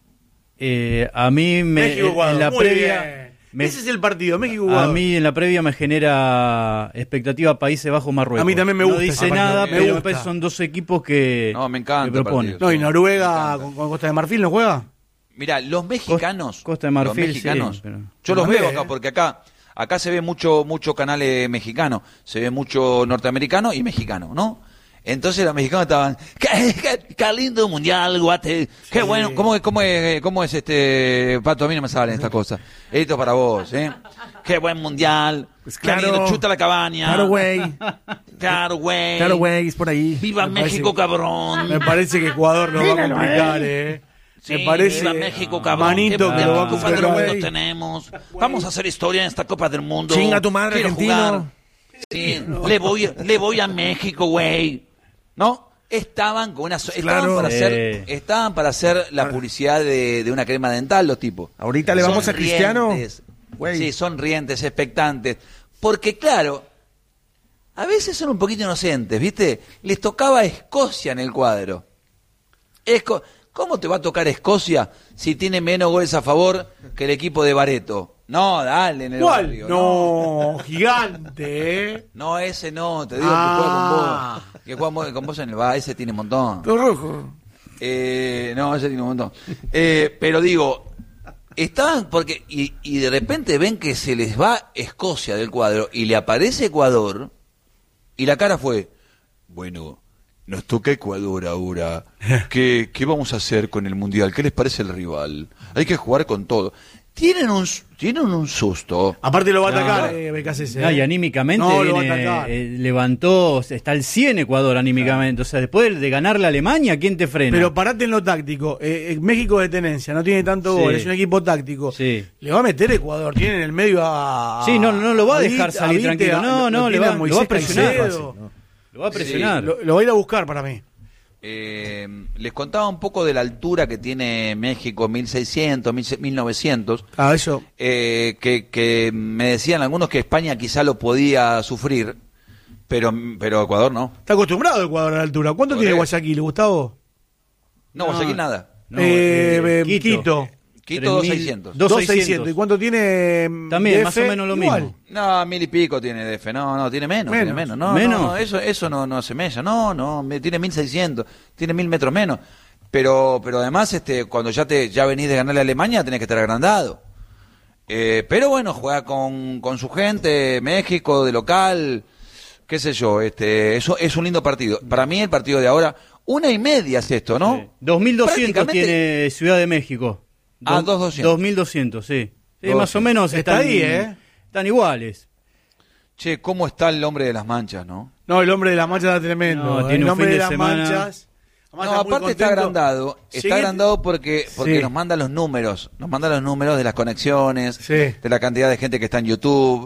Eh, a mí me, México-Ecuador, en la muy previa... bien. me- Ese es el partido, a México-Ecuador. mí en la previa me genera expectativa Países Bajos-Marruecos. A mí también me No gusta dice ese partido, nada, me pero me gusta. parece que son dos equipos que, No, me encanta que el proponen. partido. No, y Me Noruega encanta. con, con Costa de Marfil no juega. Mirá, los mexicanos, Costa de Marfil, los mexicanos, sí, pero- yo los También, veo acá ¿eh? porque acá, acá se ve mucho, mucho canales mexicanos, se ve mucho norteamericano y mexicano, ¿no? Entonces los mexicanos estaban, qué, qué- qué lindo mundial, guate, qué Sí. bueno, ¿cómo, es- cómo, es, ¿cómo es este, Pato? A mí no me salen estas cosas. Esto es para vos, ¿eh? Qué buen mundial, Pues qué claro. lindo, chuta la cabaña. Claro, güey. Claro, güey. Claro, güey, es por ahí. Viva Me parece- México, cabrón. Me parece que Ecuador nos va a complicar, ¿eh? Sí, Me parece... viva México, cabrón. Manito Qué que lo va a Copa del complicar. Mundo tenemos. Vamos a hacer historia en esta Copa del Mundo. Chinga tu madre, Quiero argentino. jugar. Sí, le voy, le voy a México, güey. ¿No? Estaban con una, so- estaban Claro. para hacer, Eh. estaban para hacer la publicidad de, de una crema dental los tipos. Ahorita le vamos a Cristiano. Sonrientes. Güey. Sí, sonrientes, expectantes. Porque claro, a veces son un poquito inocentes, ¿viste? Les tocaba Escocia en el cuadro. Esco- ¿Cómo te va a tocar Escocia si tiene menos goles a favor que el equipo de Bareto? No, dale en el ¿Cuál? barrio. No, gigante, ¿eh? No, ese no, te digo Ah. que juega con vos. Que juega con vos en el bar, ese tiene un montón. Todo rojo. Eh, no, ese tiene un montón. Eh, pero digo, estaban porque y, y de repente ven que se les va Escocia del cuadro y le aparece Ecuador y la cara fue, bueno, nos toca Ecuador ahora. ¿Qué, qué vamos a hacer con el Mundial? ¿Qué les parece el rival? Hay que jugar con todo. Tienen un, tienen un susto. Aparte lo va a No, atacar, no. eh, B K C C. Ah, y ¿eh? anímicamente No, lo va a viene, atacar. eh, levantó, está el cien Ecuador anímicamente. O sea, después de ganarle a Alemania, ¿quién te frena? Pero parate en lo táctico. Eh, eh, México de tenencia, no tiene tanto Sí. gol, es un equipo táctico. Sí. Le va a meter Ecuador, tiene en el medio a. Sí, no, no lo va a a dejar Vite- salir Vite, tranquilo. a- No, no, le tiene va- a lo Moisés va a presionar. Caicedo. Lo va a presionar. Lo, lo va a ir a buscar para mí. Eh, les contaba un poco de la altura que tiene México, mil seiscientos, mil novecientos. Ah, eso. Eh, que, que me decían algunos que España quizá lo podía sufrir, pero, pero Ecuador no. Está acostumbrado Ecuador a la altura. ¿Cuánto Por tiene eso. Guayaquil, Gustavo? No, No. Guayaquil nada. No, eh, eh, eh, Quito. Quito. Quito dos mil seiscientos. dos mil dos seiscientos. seiscientos. ¿Y cuánto tiene? mm, También, D más F? o menos lo Igual. mismo. No, mil y pico tiene D F. No, no, tiene menos. Menos. Tiene menos. No, ¿Menos? no, no, eso, eso no, no se mella. No, no, me- tiene mil seiscientos. Tiene mil metros menos. Pero, pero además, este, cuando ya te, ya venís de ganarle a Alemania, tenés que estar agrandado. Eh, pero bueno, juega con, con su gente, México, de local, qué sé yo, este, eso es un lindo partido. Para mí el partido de ahora, una y media es esto, ¿no? Sí. dos mil doscientos Prácticamente- tiene Ciudad de México. Ah, Do- dos mil doscientos. dos mil doscientos, sí. Sí, dos mil más o menos Está están, ahí, ¿eh? están iguales. Che, ¿cómo está el hombre de las manchas, no? No, el hombre de las manchas está tremendo. No, el tiene un hombre fin de de las semana. manchas. Además, No, está muy aparte está contento. agrandado, está Sigue- agrandado porque, porque Sí. nos manda los números, nos manda los números de las conexiones, Sí. de la cantidad de gente que está en YouTube.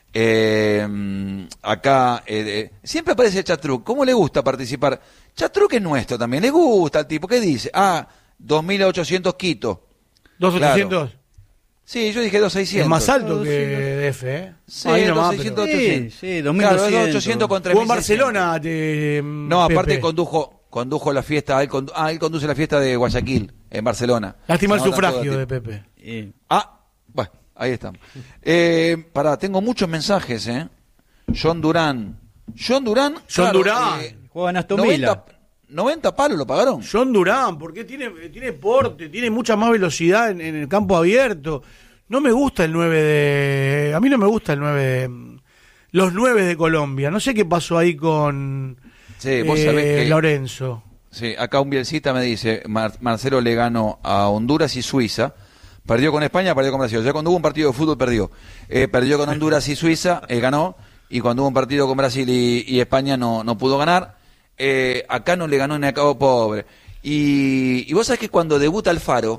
Eh, acá, eh, de- siempre aparece Chatruc. ¿Cómo le gusta participar? Chatruc es nuestro también, le gusta al tipo. ¿Qué dice? Ah, dos mil ochocientos Quito. ¿dos mil ochocientos? Sí, yo dije dos mil seiscientos. Es más alto Dos que mil D F, ¿eh? Sí, Ahí nomás, dos mil seiscientos, pero- ochocientos. Sí, sí, dos mil Claro, doscientos. dos mil ochocientos con tres Jugó mil en seiscientos. Barcelona. de, No, aparte Pepe. condujo condujo la fiesta, él, condu- ah, él conduce la fiesta de Guayaquil, en Barcelona. Lástima el Se nota todo sufragio el de tiempo. Pepe. Eh, Ah, bueno, ahí estamos. Eh, pará, tengo muchos mensajes, ¿eh? John Durán. John Durán. John Durán. Juega en Aston Villa. noventa, noventa palos lo pagaron. John Durán, porque tiene, tiene porte, tiene mucha más velocidad en, en el campo abierto. No me gusta el nueve de... A mí no me gusta el nueve de... Los nueve de Colombia. No sé qué pasó ahí con Sí, vos eh, sabés que Lorenzo. Sí, acá un bielcita me dice, Mar- Marcelo le ganó a Honduras y Suiza, perdió con España, perdió con Brasil. Ya cuando hubo un partido de fútbol perdió. Eh, perdió con Honduras y Suiza, eh, ganó, y cuando hubo un partido con Brasil y, y España no, no pudo ganar. Eh, acá no le ganó ni a Cabo Pobre. Y, y vos sabés que cuando debuta Alfaro,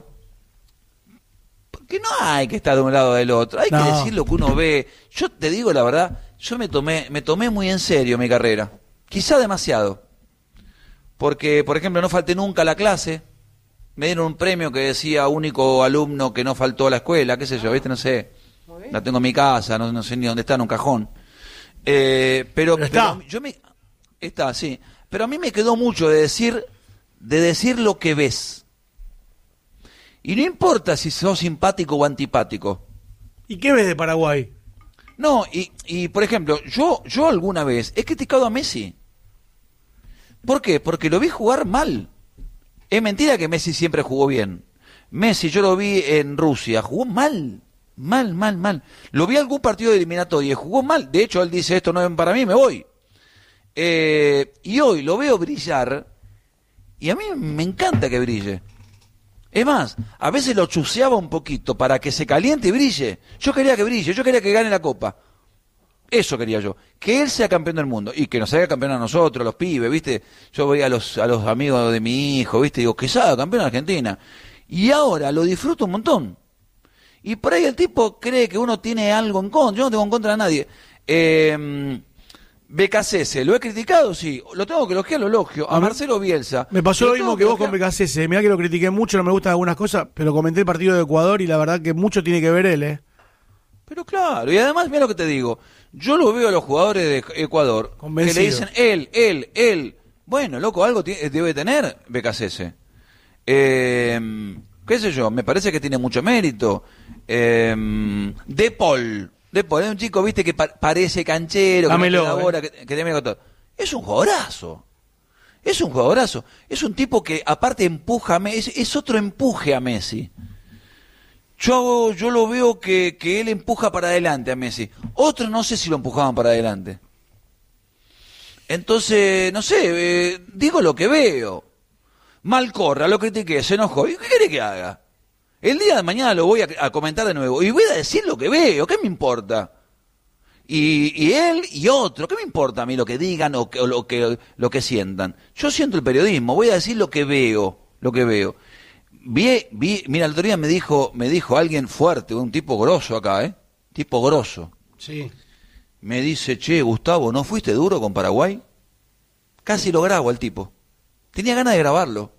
porque no hay que estar de un lado o del otro, hay No. que decir lo que uno ve. Yo te digo la verdad, yo me tomé, me tomé muy en serio mi carrera, quizá demasiado, porque por ejemplo no falté nunca a la clase, me dieron un premio que decía único alumno que no faltó a la escuela, qué sé yo, viste, no sé, la tengo en mi casa, no, no sé ni dónde está, en un cajón, eh, pero, Pero está. pero yo me, está, sí, pero a mí me quedó mucho de decir, de decir lo que ves. Y no importa si sos simpático o antipático. ¿Y qué ves de Paraguay? No, y, y por ejemplo, yo, yo alguna vez he criticado a Messi. ¿Por qué? Porque lo vi jugar mal. Es mentira que Messi siempre jugó bien. Messi, yo lo vi en Rusia, jugó mal. Mal, mal, mal. Lo vi en algún partido de eliminatoria y jugó mal. De hecho, él dice, esto no es para mí, me voy. Eh, y hoy lo veo brillar y a mí me encanta que brille. Es más, a veces lo chuseaba un poquito para que se caliente y brille. Yo quería que brille, yo quería que gane la Copa. Eso quería yo. Que él sea campeón del mundo y que nos haga campeón a nosotros, los pibes, ¿viste? Yo voy a los, a los amigos de mi hijo, ¿viste? Digo, que sea campeón de Argentina. Y ahora lo disfruto un montón. Y por ahí el tipo cree que uno tiene algo en contra. Yo no tengo en contra de nadie. Eh... B K C S, ¿lo he criticado? Sí. ¿Lo tengo que elogiar? Lo elogio. A Marcelo Bielsa. Me pasó lo tengo mismo que vos elogiar? con B K C S. Mirá que lo critiqué mucho, no me gustan algunas cosas, pero comenté el partido de Ecuador y la verdad que mucho tiene que ver él, ¿eh? Pero claro, y además, mira lo que te digo. Yo lo veo a los jugadores de Ecuador Convencido. que le dicen él, él, él. Bueno, loco, algo tiene- debe tener B K C S. Eh, ¿Qué sé yo? Me parece que tiene mucho mérito. Eh, De Paul. De Paul es un chico, viste, que pa- parece canchero, que, Dámelo, no te elabora, eh. que, que te mira con todo. Es un jugadorazo. Es un jugadorazo. Es un tipo que aparte empuja a Messi. Es, es otro empuje a Messi. Yo, yo lo veo que, que él empuja para adelante a Messi. Otros no sé si lo empujaban para adelante. Entonces, no sé, eh, digo lo que veo. Malcorra, lo critiqué, se enojó. ¿Y qué quiere que haga? El día de mañana lo voy a, a comentar de nuevo. Y voy a decir lo que veo, ¿qué me importa? Y, y él y otro, ¿qué me importa a mí lo que digan o, que, o lo, que, lo que sientan? Yo siento el periodismo, voy a decir lo que veo, lo que veo. Vi, vi, mira, el otro día me dijo, me dijo alguien fuerte, un tipo grosso acá, ¿eh? Tipo grosso. Sí. Me dice, che, Gustavo, ¿no fuiste duro con Paraguay? Casi lo grabo al tipo. Tenía ganas de grabarlo.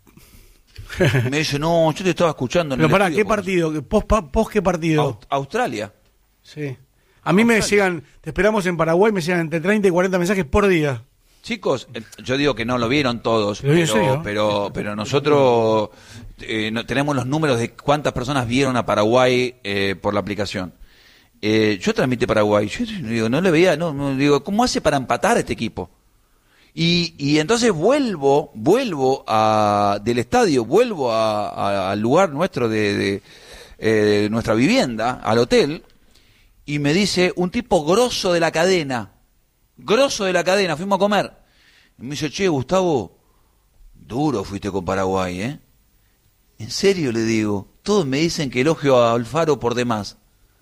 Me dice, no, yo te estaba escuchando. En Pero el pará, estudio ¿qué cuando- partido? ¿Post, pa- post qué partido? Aust- Australia. Sí. A mí me llegan, te esperamos en Paraguay, me llegan entre treinta y cuarenta mensajes por día. Chicos, eh, yo digo que no lo vieron todos, Lo vi en pero, serio. pero, pero nosotros eh, no, tenemos los números de cuántas personas vieron a Paraguay eh, por la aplicación. Eh, yo transmití Paraguay, yo digo, no le veía, no, no, digo, ¿cómo hace para empatar a este equipo? Y, y entonces vuelvo, vuelvo a, del estadio, vuelvo a, a- al lugar nuestro de, de, eh, de nuestra vivienda, al hotel, y me dice un tipo grosso de la cadena, grosso de la cadena, fuimos a comer. Y me dice, che, Gustavo, duro fuiste con Paraguay, ¿eh? ¿En serio? Le digo, todos me dicen que elogio a Alfaro por demás.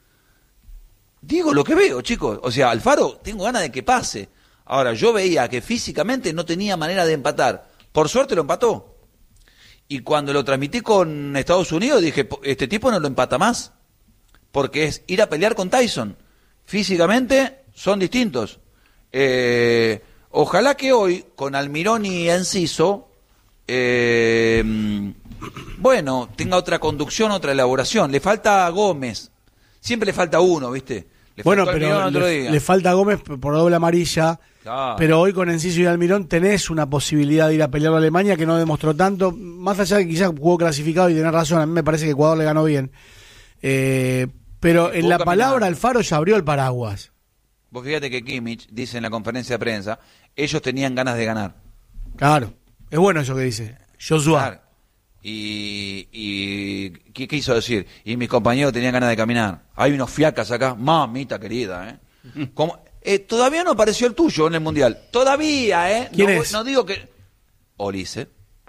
Digo lo que veo, chicos. O sea, Alfaro, tengo ganas de que pase. Ahora, yo veía que físicamente no tenía manera de empatar. Por suerte lo empató. Y cuando lo transmití con Estados Unidos, dije, este tipo no lo empata más. Porque es ir a pelear con Tyson. Físicamente son distintos. Eh, ojalá que hoy, con Almirón y Enciso, eh, bueno, tenga otra conducción, otra elaboración. Le falta a Gómez. Siempre le falta uno, ¿viste? Le Bueno, faltó Almirón pero el otro le, día. le falta a Gómez por doble amarilla. Claro. Pero hoy con Enciso y Almirón tenés una posibilidad de ir a pelear a Alemania que no demostró tanto. Más allá de que quizás jugó clasificado y tenés razón, a mí me parece que Ecuador le ganó bien. Eh, pero en Jugó la caminando. palabra Alfaro ya abrió el paraguas. Vos fíjate que Kimmich dice en la conferencia de prensa, ellos tenían ganas de ganar. Claro, es bueno eso que dice. Joshua. Claro. Y, y ¿qué quiso decir? Y mis compañeros tenían ganas de caminar. Hay unos fiacas acá, mamita querida, ¿eh? Como, eh, todavía no apareció el tuyo en el Mundial. Todavía, ¿eh? ¿Quién no, es? no digo que... Olise.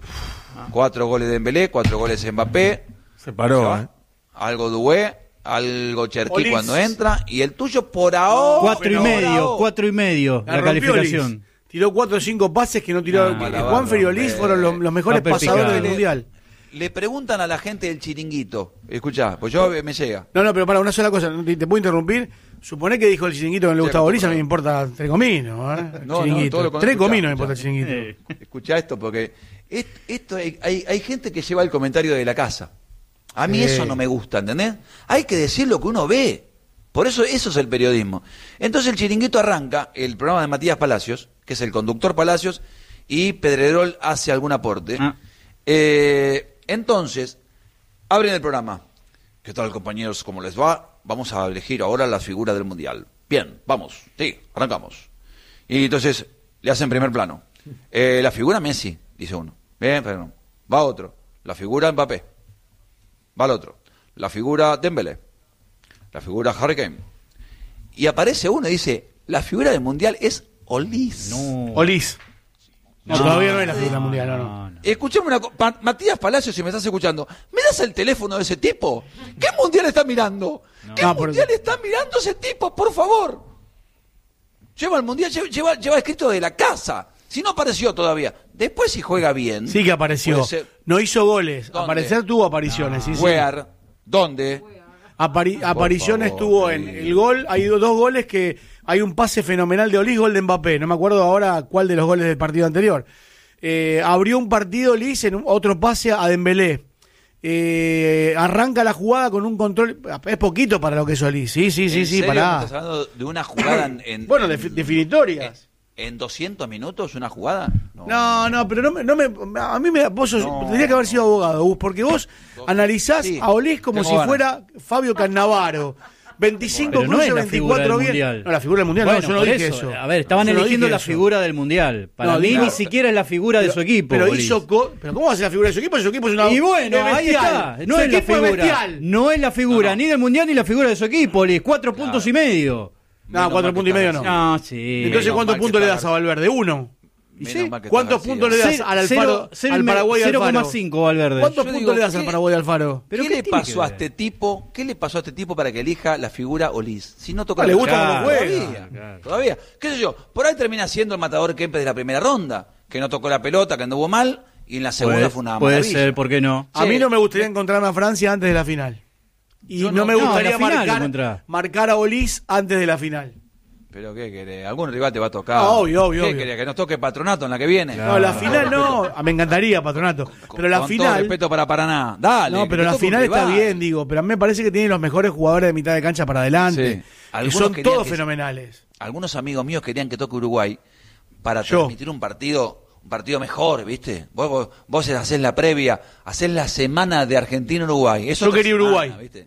Cuatro goles de Dembélé, cuatro goles de Mbappé. Se paró, ¿eh? Algo Doué, algo Cherkí Olise. cuando entra. Y el tuyo por ahora. Cuatro y por medio, ahora. cuatro y medio La la rompió calificación. Olis. Tiró cuatro o cinco pases que no tiró. Ah, que la Juanfer y va a Olis romper. fueron los, los mejores Va a pasadores perpicar. del mundial. Le preguntan a la gente del chiringuito. Escuchá, pues yo me llega. No, no, pero para una sola cosa, te, te puedo interrumpir. Suponé que dijo el chiringuito que no le gustaba a Olis, a mí me importa tres cominos. ¿eh? El No, no, chiringuito. todo lo Tres escuchá, cominos me escuchá. importa el chiringuito. Escuchá esto porque es- esto hay, hay, hay gente que lleva el comentario de la casa. A mí Sí. eso no me gusta, ¿entendés? Hay que decir lo que uno ve. Por eso eso es el periodismo. Entonces el chiringuito arranca, el programa de Matías Palacios, que es el conductor Palacios, y Pedrerol hace algún aporte. Ah. Eh, entonces, abren el programa. ¿Qué tal, compañeros? ¿Cómo les va? Vamos a elegir ahora la figura del Mundial. Bien, vamos. Sí, arrancamos. Y entonces le hacen primer plano. Eh, la figura Messi, dice uno. Bien, pero no. Va otro. La figura Mbappé. Va el otro. La figura Dembélé. La figura Harry Kane. Y aparece uno y dice, la figura del Mundial es Olis. No. Olis. No, No, todavía no es la figura no, mundial, no, no. no, no. Escuchame una cosa, Matías Palacios, si me estás escuchando, ¿me das el teléfono de ese tipo? ¿Qué mundial está mirando? ¿Qué No, por- mundial está mirando ese tipo, por favor? Lleva el mundial, lleva, lleva, lleva escrito de la casa. Si no apareció todavía. Después si juega bien. Sí que apareció. puede ser- No hizo goles. ¿Dónde? Aparecer tuvo apariciones. Sí, sí. Where, ¿dónde? Apari- apariciones favor, tuvo en sí. el gol. Hay do- dos goles que hay un pase fenomenal de Olis, gol de Mbappé. No me acuerdo ahora cuál de los goles del partido anterior. Eh, abrió un partido Olis en un- otro pase a Dembélé. Eh, arranca la jugada con un control. Es poquito para lo que es Olis. Sí, sí, sí, ¿En sí, serio me pará. estás hablando de una jugada en, en- Bueno, defi- definitorias. en doscientos minutos, una jugada? No, no, pero no me, no me, a mí me, vos sos- No. tendrías que haber sido abogado, Gus, porque vos analizás Sí, a Olis como tengo si ganas. fuera Fabio Cannavaro. veinticinco Pero no cruces, es la figura veinticuatro del bien. mundial. No, la figura del mundial, Bueno, no, yo no por dije eso. eso. A ver, estaban Yo no eligiendo dije la eso. figura del mundial. Para No, mí digo- ni siquiera es la figura de Pero- su equipo. Pero Olis. hizo. co- ¿Pero cómo va a ser la figura de su equipo? Su equipo es una. Y bueno, es ahí bestial. está. No Su es la equipo figura. bestial. No es la figura ni del mundial ni la figura de su equipo, Olis. Cuatro puntos y medio. No, Menos cuatro mal puntos y que medio está no. No, sí. Entonces, Menos ¿cuántos mal que puntos le está das a Valverde? Uno. ¿Y Menos sí? mal que está ¿Cuántos García. puntos le das Cero- al Alfaro? cero- al Paraguay cero Alfaro? coma cinco Valverde. ¿Cuántos Yo puntos digo, le das ¿qué- al Paraguay Alfaro? ¿Pero ¿Qué, qué le tiene pasó que a ver? este tipo? ¿Qué le pasó a este tipo para que elija la figura Olis? Si no toca No la le gusta pelota. cómo juega. Todavía, Claro. todavía. ¿Qué sé yo? Por ahí termina siendo el matador Kempes de la primera ronda, que no tocó la pelota, que anduvo mal, y en la segunda Puede, fue una puede maravilla. ser, ¿por qué no? A Sí. mí no me gustaría encontrarme a Francia antes de la final. Y Yo no, no- me no, gustaría en la final lo marcar, encontrás. marcar a Olis antes de la final. ¿Pero qué querés? ¿Algún rival te va a tocar? Ah, obvio, obvio, ¿Qué obvio. querés? ¿Que nos toque Patronato en la que viene? No, la final no. Ah, me encantaría, Patronato. Con- Pero la con todo final. respeto para Paraná. Dale. No, que pero te la toque un final está rival. bien, digo. Pero a mí me parece que tiene los mejores jugadores de mitad de cancha para adelante. Sí. Y Algunos son querían todos que- fenomenales. Algunos amigos míos querían que toque Uruguay para Yo. transmitir un partido un partido mejor, ¿viste? Vos, vos, vos hacés la previa, hacés la semana de Argentina-Uruguay. Es Yo otra quería semana, Uruguay. ¿viste?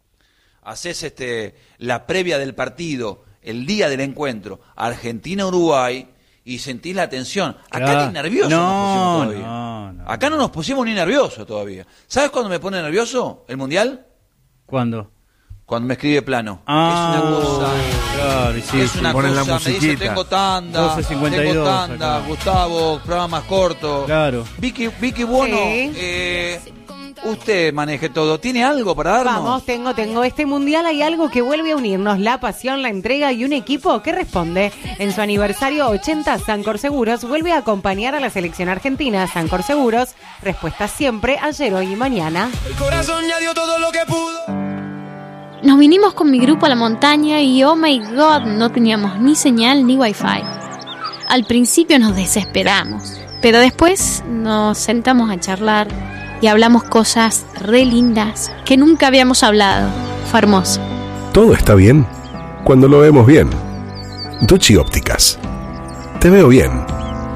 Hacés este, la previa del partido, el día del encuentro, Argentina-Uruguay, y sentís la tensión. Acá Claro. ni nerviosos No, nos pusimos todavía. no, no. Acá no nos pusimos ni nerviosos todavía. ¿Sabes cuándo me pone nervioso el Mundial? ¿Cuándo? Cuando me escribe plano. Ah, es una cosa... Claro, y sí, es sí. una ponen la cosa, me dice, musiquita. tengo tanda, doce cincuenta y dos, tengo tanda, acá. Gustavo, programa más corto. Claro. Vicky, Vicky Buono, Sí. eh, usted maneje todo. ¿Tiene algo para darnos? Vamos, tengo, tengo. Este mundial hay algo que vuelve a unirnos, la pasión, la entrega y un equipo que responde. En su aniversario ochenta, Sancor Seguros vuelve a acompañar a la selección argentina. Sancor Seguros, respuesta siempre, ayer, hoy y mañana. El corazón ya dio todo lo que pudo. Nos vinimos con mi grupo a la montaña y oh my god, no teníamos ni señal ni wifi. Al principio nos desesperamos, pero después nos sentamos a charlar y hablamos cosas re lindas que nunca habíamos hablado. Fue hermoso. Todo está bien cuando lo vemos bien. Duchi Ópticas. Te veo bien.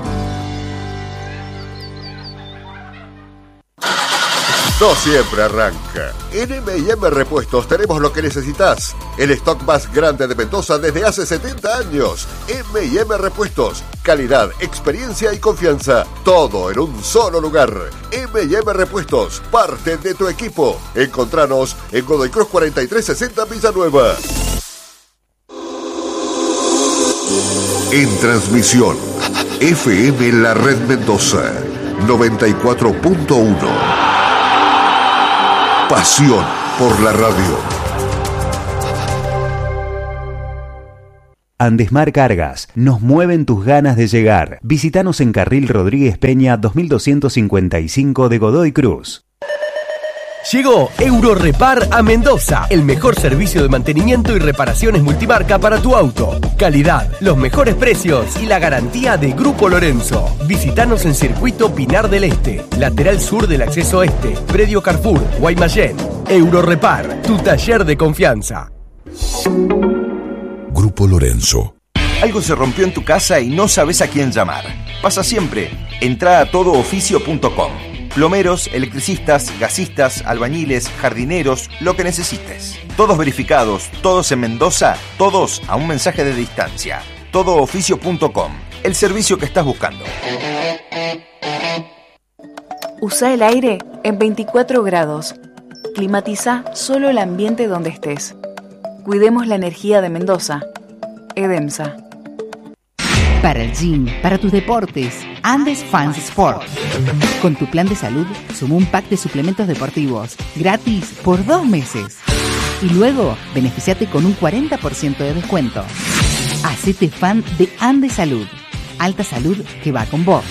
No siempre arranca. En M y M Repuestos tenemos lo que necesitas. El stock más grande de Mendoza desde hace setenta años. M y M Repuestos. Calidad, experiencia y confianza. Todo en un solo lugar. M y M Repuestos. Parte de tu equipo. Encontranos en Godoy Cruz cuarenta y tres sesenta Villanueva. En transmisión. F M La Red Mendoza. noventa y cuatro punto uno. Pasión por la radio. Andesmar Cargas, nos mueven tus ganas de llegar. Visítanos en Carril Rodríguez Peña dos mil doscientos cincuenta y cinco de Godoy Cruz. Llegó Eurorepar a Mendoza, el mejor servicio de mantenimiento y reparaciones multimarca para tu auto. Calidad, los mejores precios y la garantía de Grupo Lorenzo. Visítanos en Circuito Pinar del Este, lateral sur del acceso este, predio Carrefour, Guaymallén. Eurorepar, tu taller de confianza. Grupo Lorenzo. Algo se rompió en tu casa y no sabes a quién llamar. Pasa siempre. Entrá a todo oficio punto com. Plomeros, electricistas, gasistas, albañiles, jardineros, lo que necesites. Todos verificados, todos en Mendoza, todos a un mensaje de distancia. todo oficio punto com. El servicio que estás buscando. Usa el aire en veinticuatro grados. Climatiza solo el ambiente donde estés. Cuidemos la energía de Mendoza. Edemsa. Para el gym, para tus deportes, Andes Fans Sport. Con tu plan de salud, suma un pack de suplementos deportivos, gratis por dos meses. Y luego, beneficiate con un cuarenta por ciento de descuento. Hacete fan de Andes Salud. Alta salud que va con vos.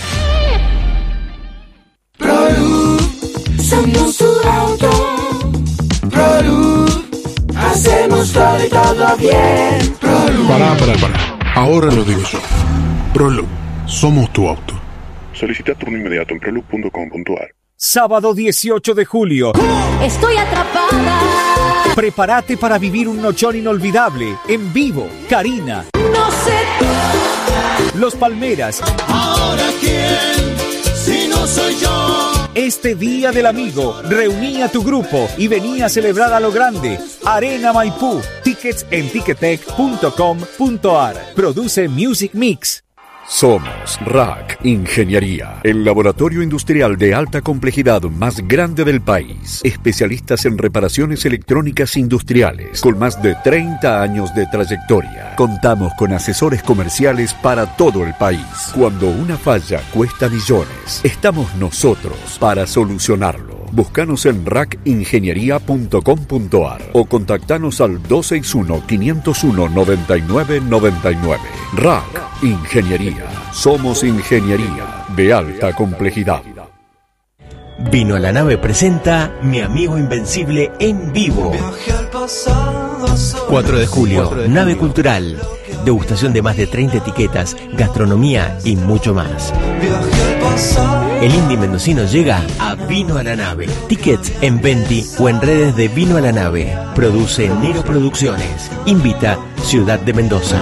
ProLuz, somos tu auto. ProLuz, hacemos todo y todo bien. ProLuz. Pará, pará, pará. Ahora lo digo yo. ProLuz, somos tu auto. Solicita turno inmediato en proluz punto com punto a r. Sábado dieciocho de julio. Estoy atrapada. Prepárate para vivir un nochón inolvidable. En vivo, Karina. No sé. Los Palmeras. Ahora quién, si no soy yo. Este Día del Amigo, reuní a tu grupo y vení a celebrar a lo grande. Arena Maipú. Tickets en ticketek punto com punto a r. Produce Music Mix. Somos R A C Ingeniería, el laboratorio industrial de alta complejidad más grande del país. Especialistas en reparaciones electrónicas industriales, con más de treinta años de trayectoria. Contamos con asesores comerciales para todo el país. Cuando una falla cuesta millones, estamos nosotros para solucionarlo. Búscanos en rac ingeniería punto com punto a r o contactanos al dos seis uno, cinco cero uno, nueve nueve nueve nueve. R A C Ingeniería. Somos ingeniería de alta complejidad. Vino a la Nave presenta Mi Amigo Invencible en vivo. cuatro de julio, Nave Cultural. Degustación de más de treinta etiquetas, gastronomía y mucho más. El indie mendocino llega a Vino a la Nave. Tickets en Venti o en redes de Vino a la Nave. Produce Nero Producciones. Invita Ciudad de Mendoza.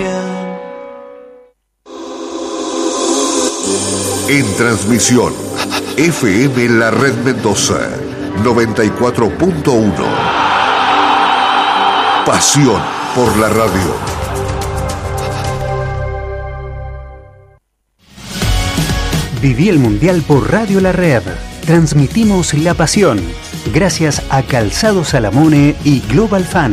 En transmisión, F M La Red Mendoza, noventa y cuatro punto uno. Pasión por la radio. Viví el Mundial por Radio La Red. Transmitimos la pasión. Gracias a Calzado Salamone y Global Fan.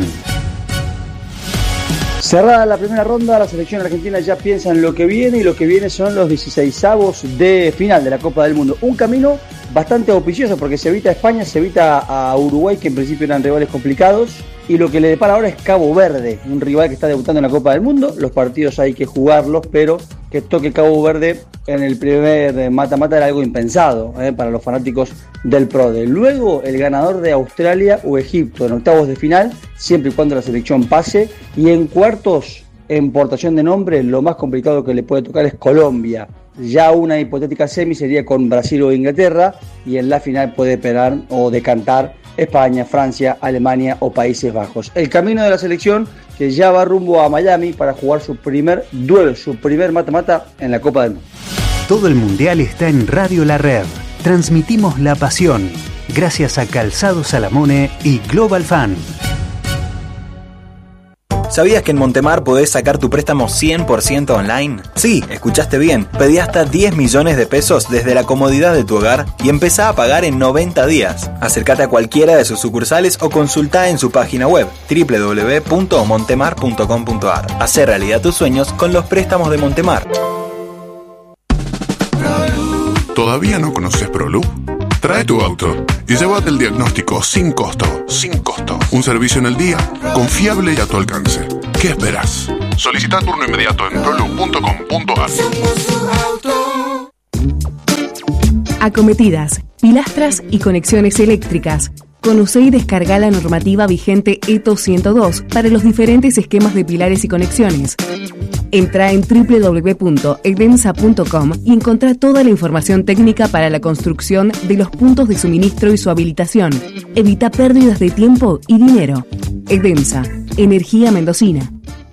Cerrada la primera ronda, la selección argentina ya piensa en lo que viene y lo que viene son los dieciseisavos de final de la Copa del Mundo. Un camino bastante auspicioso porque se evita a España, se evita a Uruguay, que en principio eran rivales complicados, y lo que le depara ahora es Cabo Verde, un rival que está debutando en la Copa del Mundo. Los partidos hay que jugarlos, pero que toque Cabo Verde en el primer mata-mata era algo impensado eh, para los fanáticos del PRODE. Luego el ganador de Australia o Egipto en octavos de final, siempre y cuando la selección pase, y en cuartos, en portación de nombre, lo más complicado que le puede tocar es Colombia. Ya una hipotética semi sería con Brasil o Inglaterra, y en la final puede esperar o decantar España, Francia, Alemania o Países Bajos. El camino de la selección que ya va rumbo a Miami para jugar su primer duelo, su primer mata-mata en la Copa del Mundo. Todo el Mundial está en Radio La Red. Transmitimos la pasión. Gracias a Calzado Salamone y Global Fan. ¿Sabías que en Montemar podés sacar tu préstamo cien por ciento online? Sí, escuchaste bien. Pedí hasta diez millones de pesos desde la comodidad de tu hogar y empezá a pagar en noventa días. Acércate a cualquiera de sus sucursales o consultá en su página web doble u doble u doble u punto montemar punto com punto a r. Hacé realidad tus sueños con los préstamos de Montemar. ¿Todavía no conoces ProLoop? Trae tu auto y llévate el diagnóstico sin costo. Sin costo. Un servicio en el día, confiable y a tu alcance. ¿Qué esperas? Solicita turno inmediato en proloop punto com punto a r. Acometidas, pilastras y conexiones eléctricas. Conoce y descarga la normativa vigente E T O ciento dos para los diferentes esquemas de pilares y conexiones. Entra en doble u doble u doble u punto edemsa punto com y encontrá toda la información técnica para la construcción de los puntos de suministro y su habilitación. Evita pérdidas de tiempo y dinero. Edemsa, energía mendocina.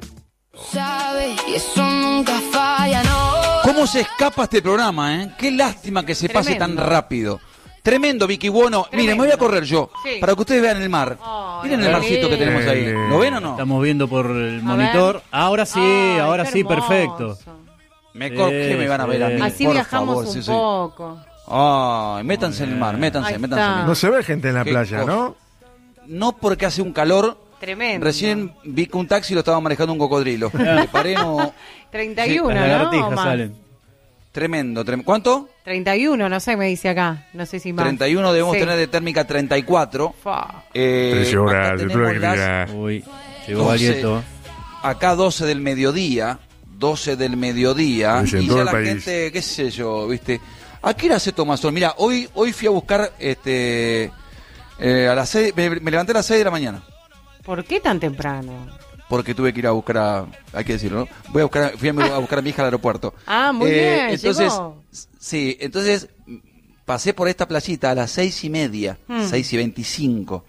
¿Cómo se escapa este programa, eh? Qué lástima que se Tremendo. pase tan rápido. Tremendo, Vicky Bueno. Tremendo. Miren, me voy a correr yo, Sí. para que ustedes vean el mar. Miren el qué marcito que tenemos ahí. lindo. ¿Lo ven o no? Estamos viendo por el monitor. Ahora sí, ahora sí, perfecto. Me cor- ¿Qué me van a ver a mí? Así Por viajamos favor, un sí, sí. poco. Ay, métanse en el mar, métanse, Ahí métanse en el está. mar. No se ve gente en la Qué playa, cosa. ¿no? No porque hace un calor. Tremendo. Recién vi que un taxi lo estaba manejando un cocodrilo. Me paré, no. treinta y uno, Sí, las ¿no? lagartijas ¿O más? salen. Tremendo, tremendo. ¿Cuánto? treinta y uno, no sé, me dice acá. No sé si más. treinta y uno debemos Sí. tener de térmica treinta y cuatro. Fa. Eh, Trece acá horas de tenemos las tranquilidad. Uy, llegó doce, Valieto. acá doce del mediodía, doce del mediodía, Dice, en y todo ya el la país. gente, qué sé yo, ¿viste? ¿A qué hora se toma sol? Mira, hoy hoy fui a buscar, este, eh, a las seis, me, me levanté a las seis de la mañana, ¿Por qué tan temprano? porque tuve que ir a buscar a, hay que decirlo, ¿no? Voy a buscar, a- fui a, a buscar a mi hija al aeropuerto. Ah, muy Eh, bien, entonces, llegó. sí, entonces pasé por esta playita a las seis y media, Hmm. seis y veinticinco.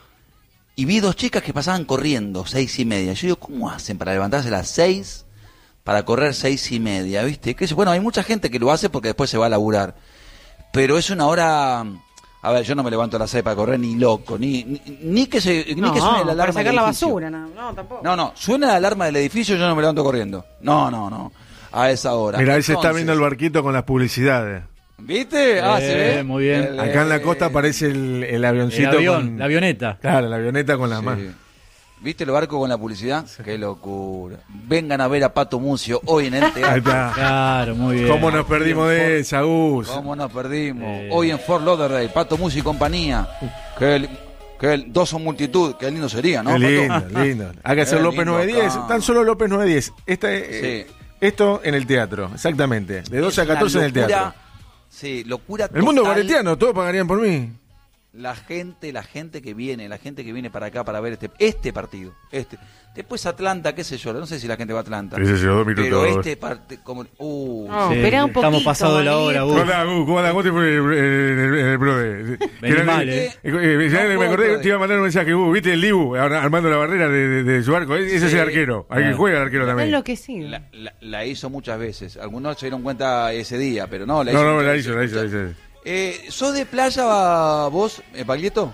Y vi dos chicas que pasaban corriendo, seis y media. Yo digo, ¿cómo hacen para levantarse a las seis para correr seis y media? ¿Viste? Que, bueno, hay mucha gente que lo hace porque después se va a laburar. Pero es una hora... A ver, yo no me levanto a las seis para correr ni loco, ni ni, ni que se ni No, que suene la alarma para sacar del la edificio. basura, no, no, tampoco. No, no, suena la alarma del edificio, yo no me levanto corriendo. No, no, no. A esa hora. Mira, ahí se está Entonces, viendo el barquito con las publicidades. ¿Viste? Ah, se ve. Eh, muy bien. El- Acá en la costa aparece el, el avioncito. El avión, con- la avioneta. Claro, la avioneta con las Sí. manos. ¿Viste el barco con la publicidad? Qué locura. Vengan a ver a Pato Mucio hoy en el teatro. Ahí está. Claro, muy bien. ¿Cómo nos perdimos de esa, Gus? ¿Cómo nos perdimos? Eh. Hoy en Fort Lauderdale, Pato Mucio y compañía. Que el, que el, dos son multitud, qué lindo sería, ¿no? Qué lindo, Pato? lindo. Hay que hacer Qué López lindo nueve diez. acá. Tan solo López nueve diez. Esta, eh, Sí. Esto en el teatro, exactamente. De doce a Es una catorce en el locura, teatro. Sí, locura El mundo total. guaretiano, todos pagarían por mí. La gente, la gente que viene, la gente que viene para acá para ver este este partido. Este. Después Atlanta, qué sé yo, no sé si la gente va a Atlanta. Qué sé yo, dos minutos. Pero este partido, como... Uh, No, Sí, espera un poquito. estamos pasados de la hora, Manito. Gus. ¿Cómo andás, Gus? ¿Cómo andás? ¿Cómo te fue en el, en el pro de- Vení Era- mal, eh, eh. eh, eh, ya No me puedo acordé que creer. te iba a mandar un mensaje, Gus. ¿Viste el Dibu ahora armando la barrera de, de- de su arco? Ese es el Sí. arquero. Hay que Claro. juega el arquero Está también. enloquecido. La, la- la hizo muchas veces. Algunos se dieron cuenta ese día, pero no, la No, hizo. no, muchas la veces. hizo, la hizo, la hizo. Eh, ¿Sos de playa vos, eh, Paglieto?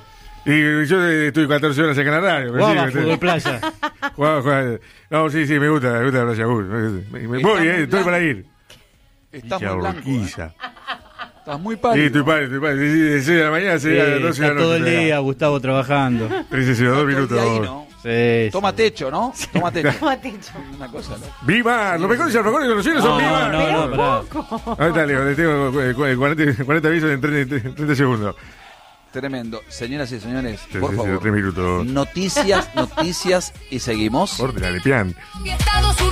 Y yo eh, estuve catorce horas acá en la radio. me Jugaba sigue, fútbol playa. Jugaba, jugaba. No, sí, sí, me gusta, me gusta la playa, Gus. Me, me Está voy, muy eh, estoy blanco. para ir. Estás Qué muy blanco. ¿eh? horquilla. Estás muy Sí, pálido. estoy para, estoy para. De seis de la mañana, Sí, seis a las doce de está la todo el noche. día Gustavo trabajando. Sí, sí, sí, dos Todo el minutos. día ahí, ¿no? Sí, Toma sí. techo, ¿no? Toma techo. Toma techo. Una cosa, ¿no? ¡Viva! Los mejores y los mejores conocidos son No, Viva. no, no, pará. Ahí está, Leo, le tengo eh, cu- cuarenta, cuarenta avisos en treinta, treinta segundos. Tremendo. Señoras y señores, Sí, por sí, sí, favor. tres minutos. Noticias, noticias y seguimos. Córtela, le pian. Estados Unidos.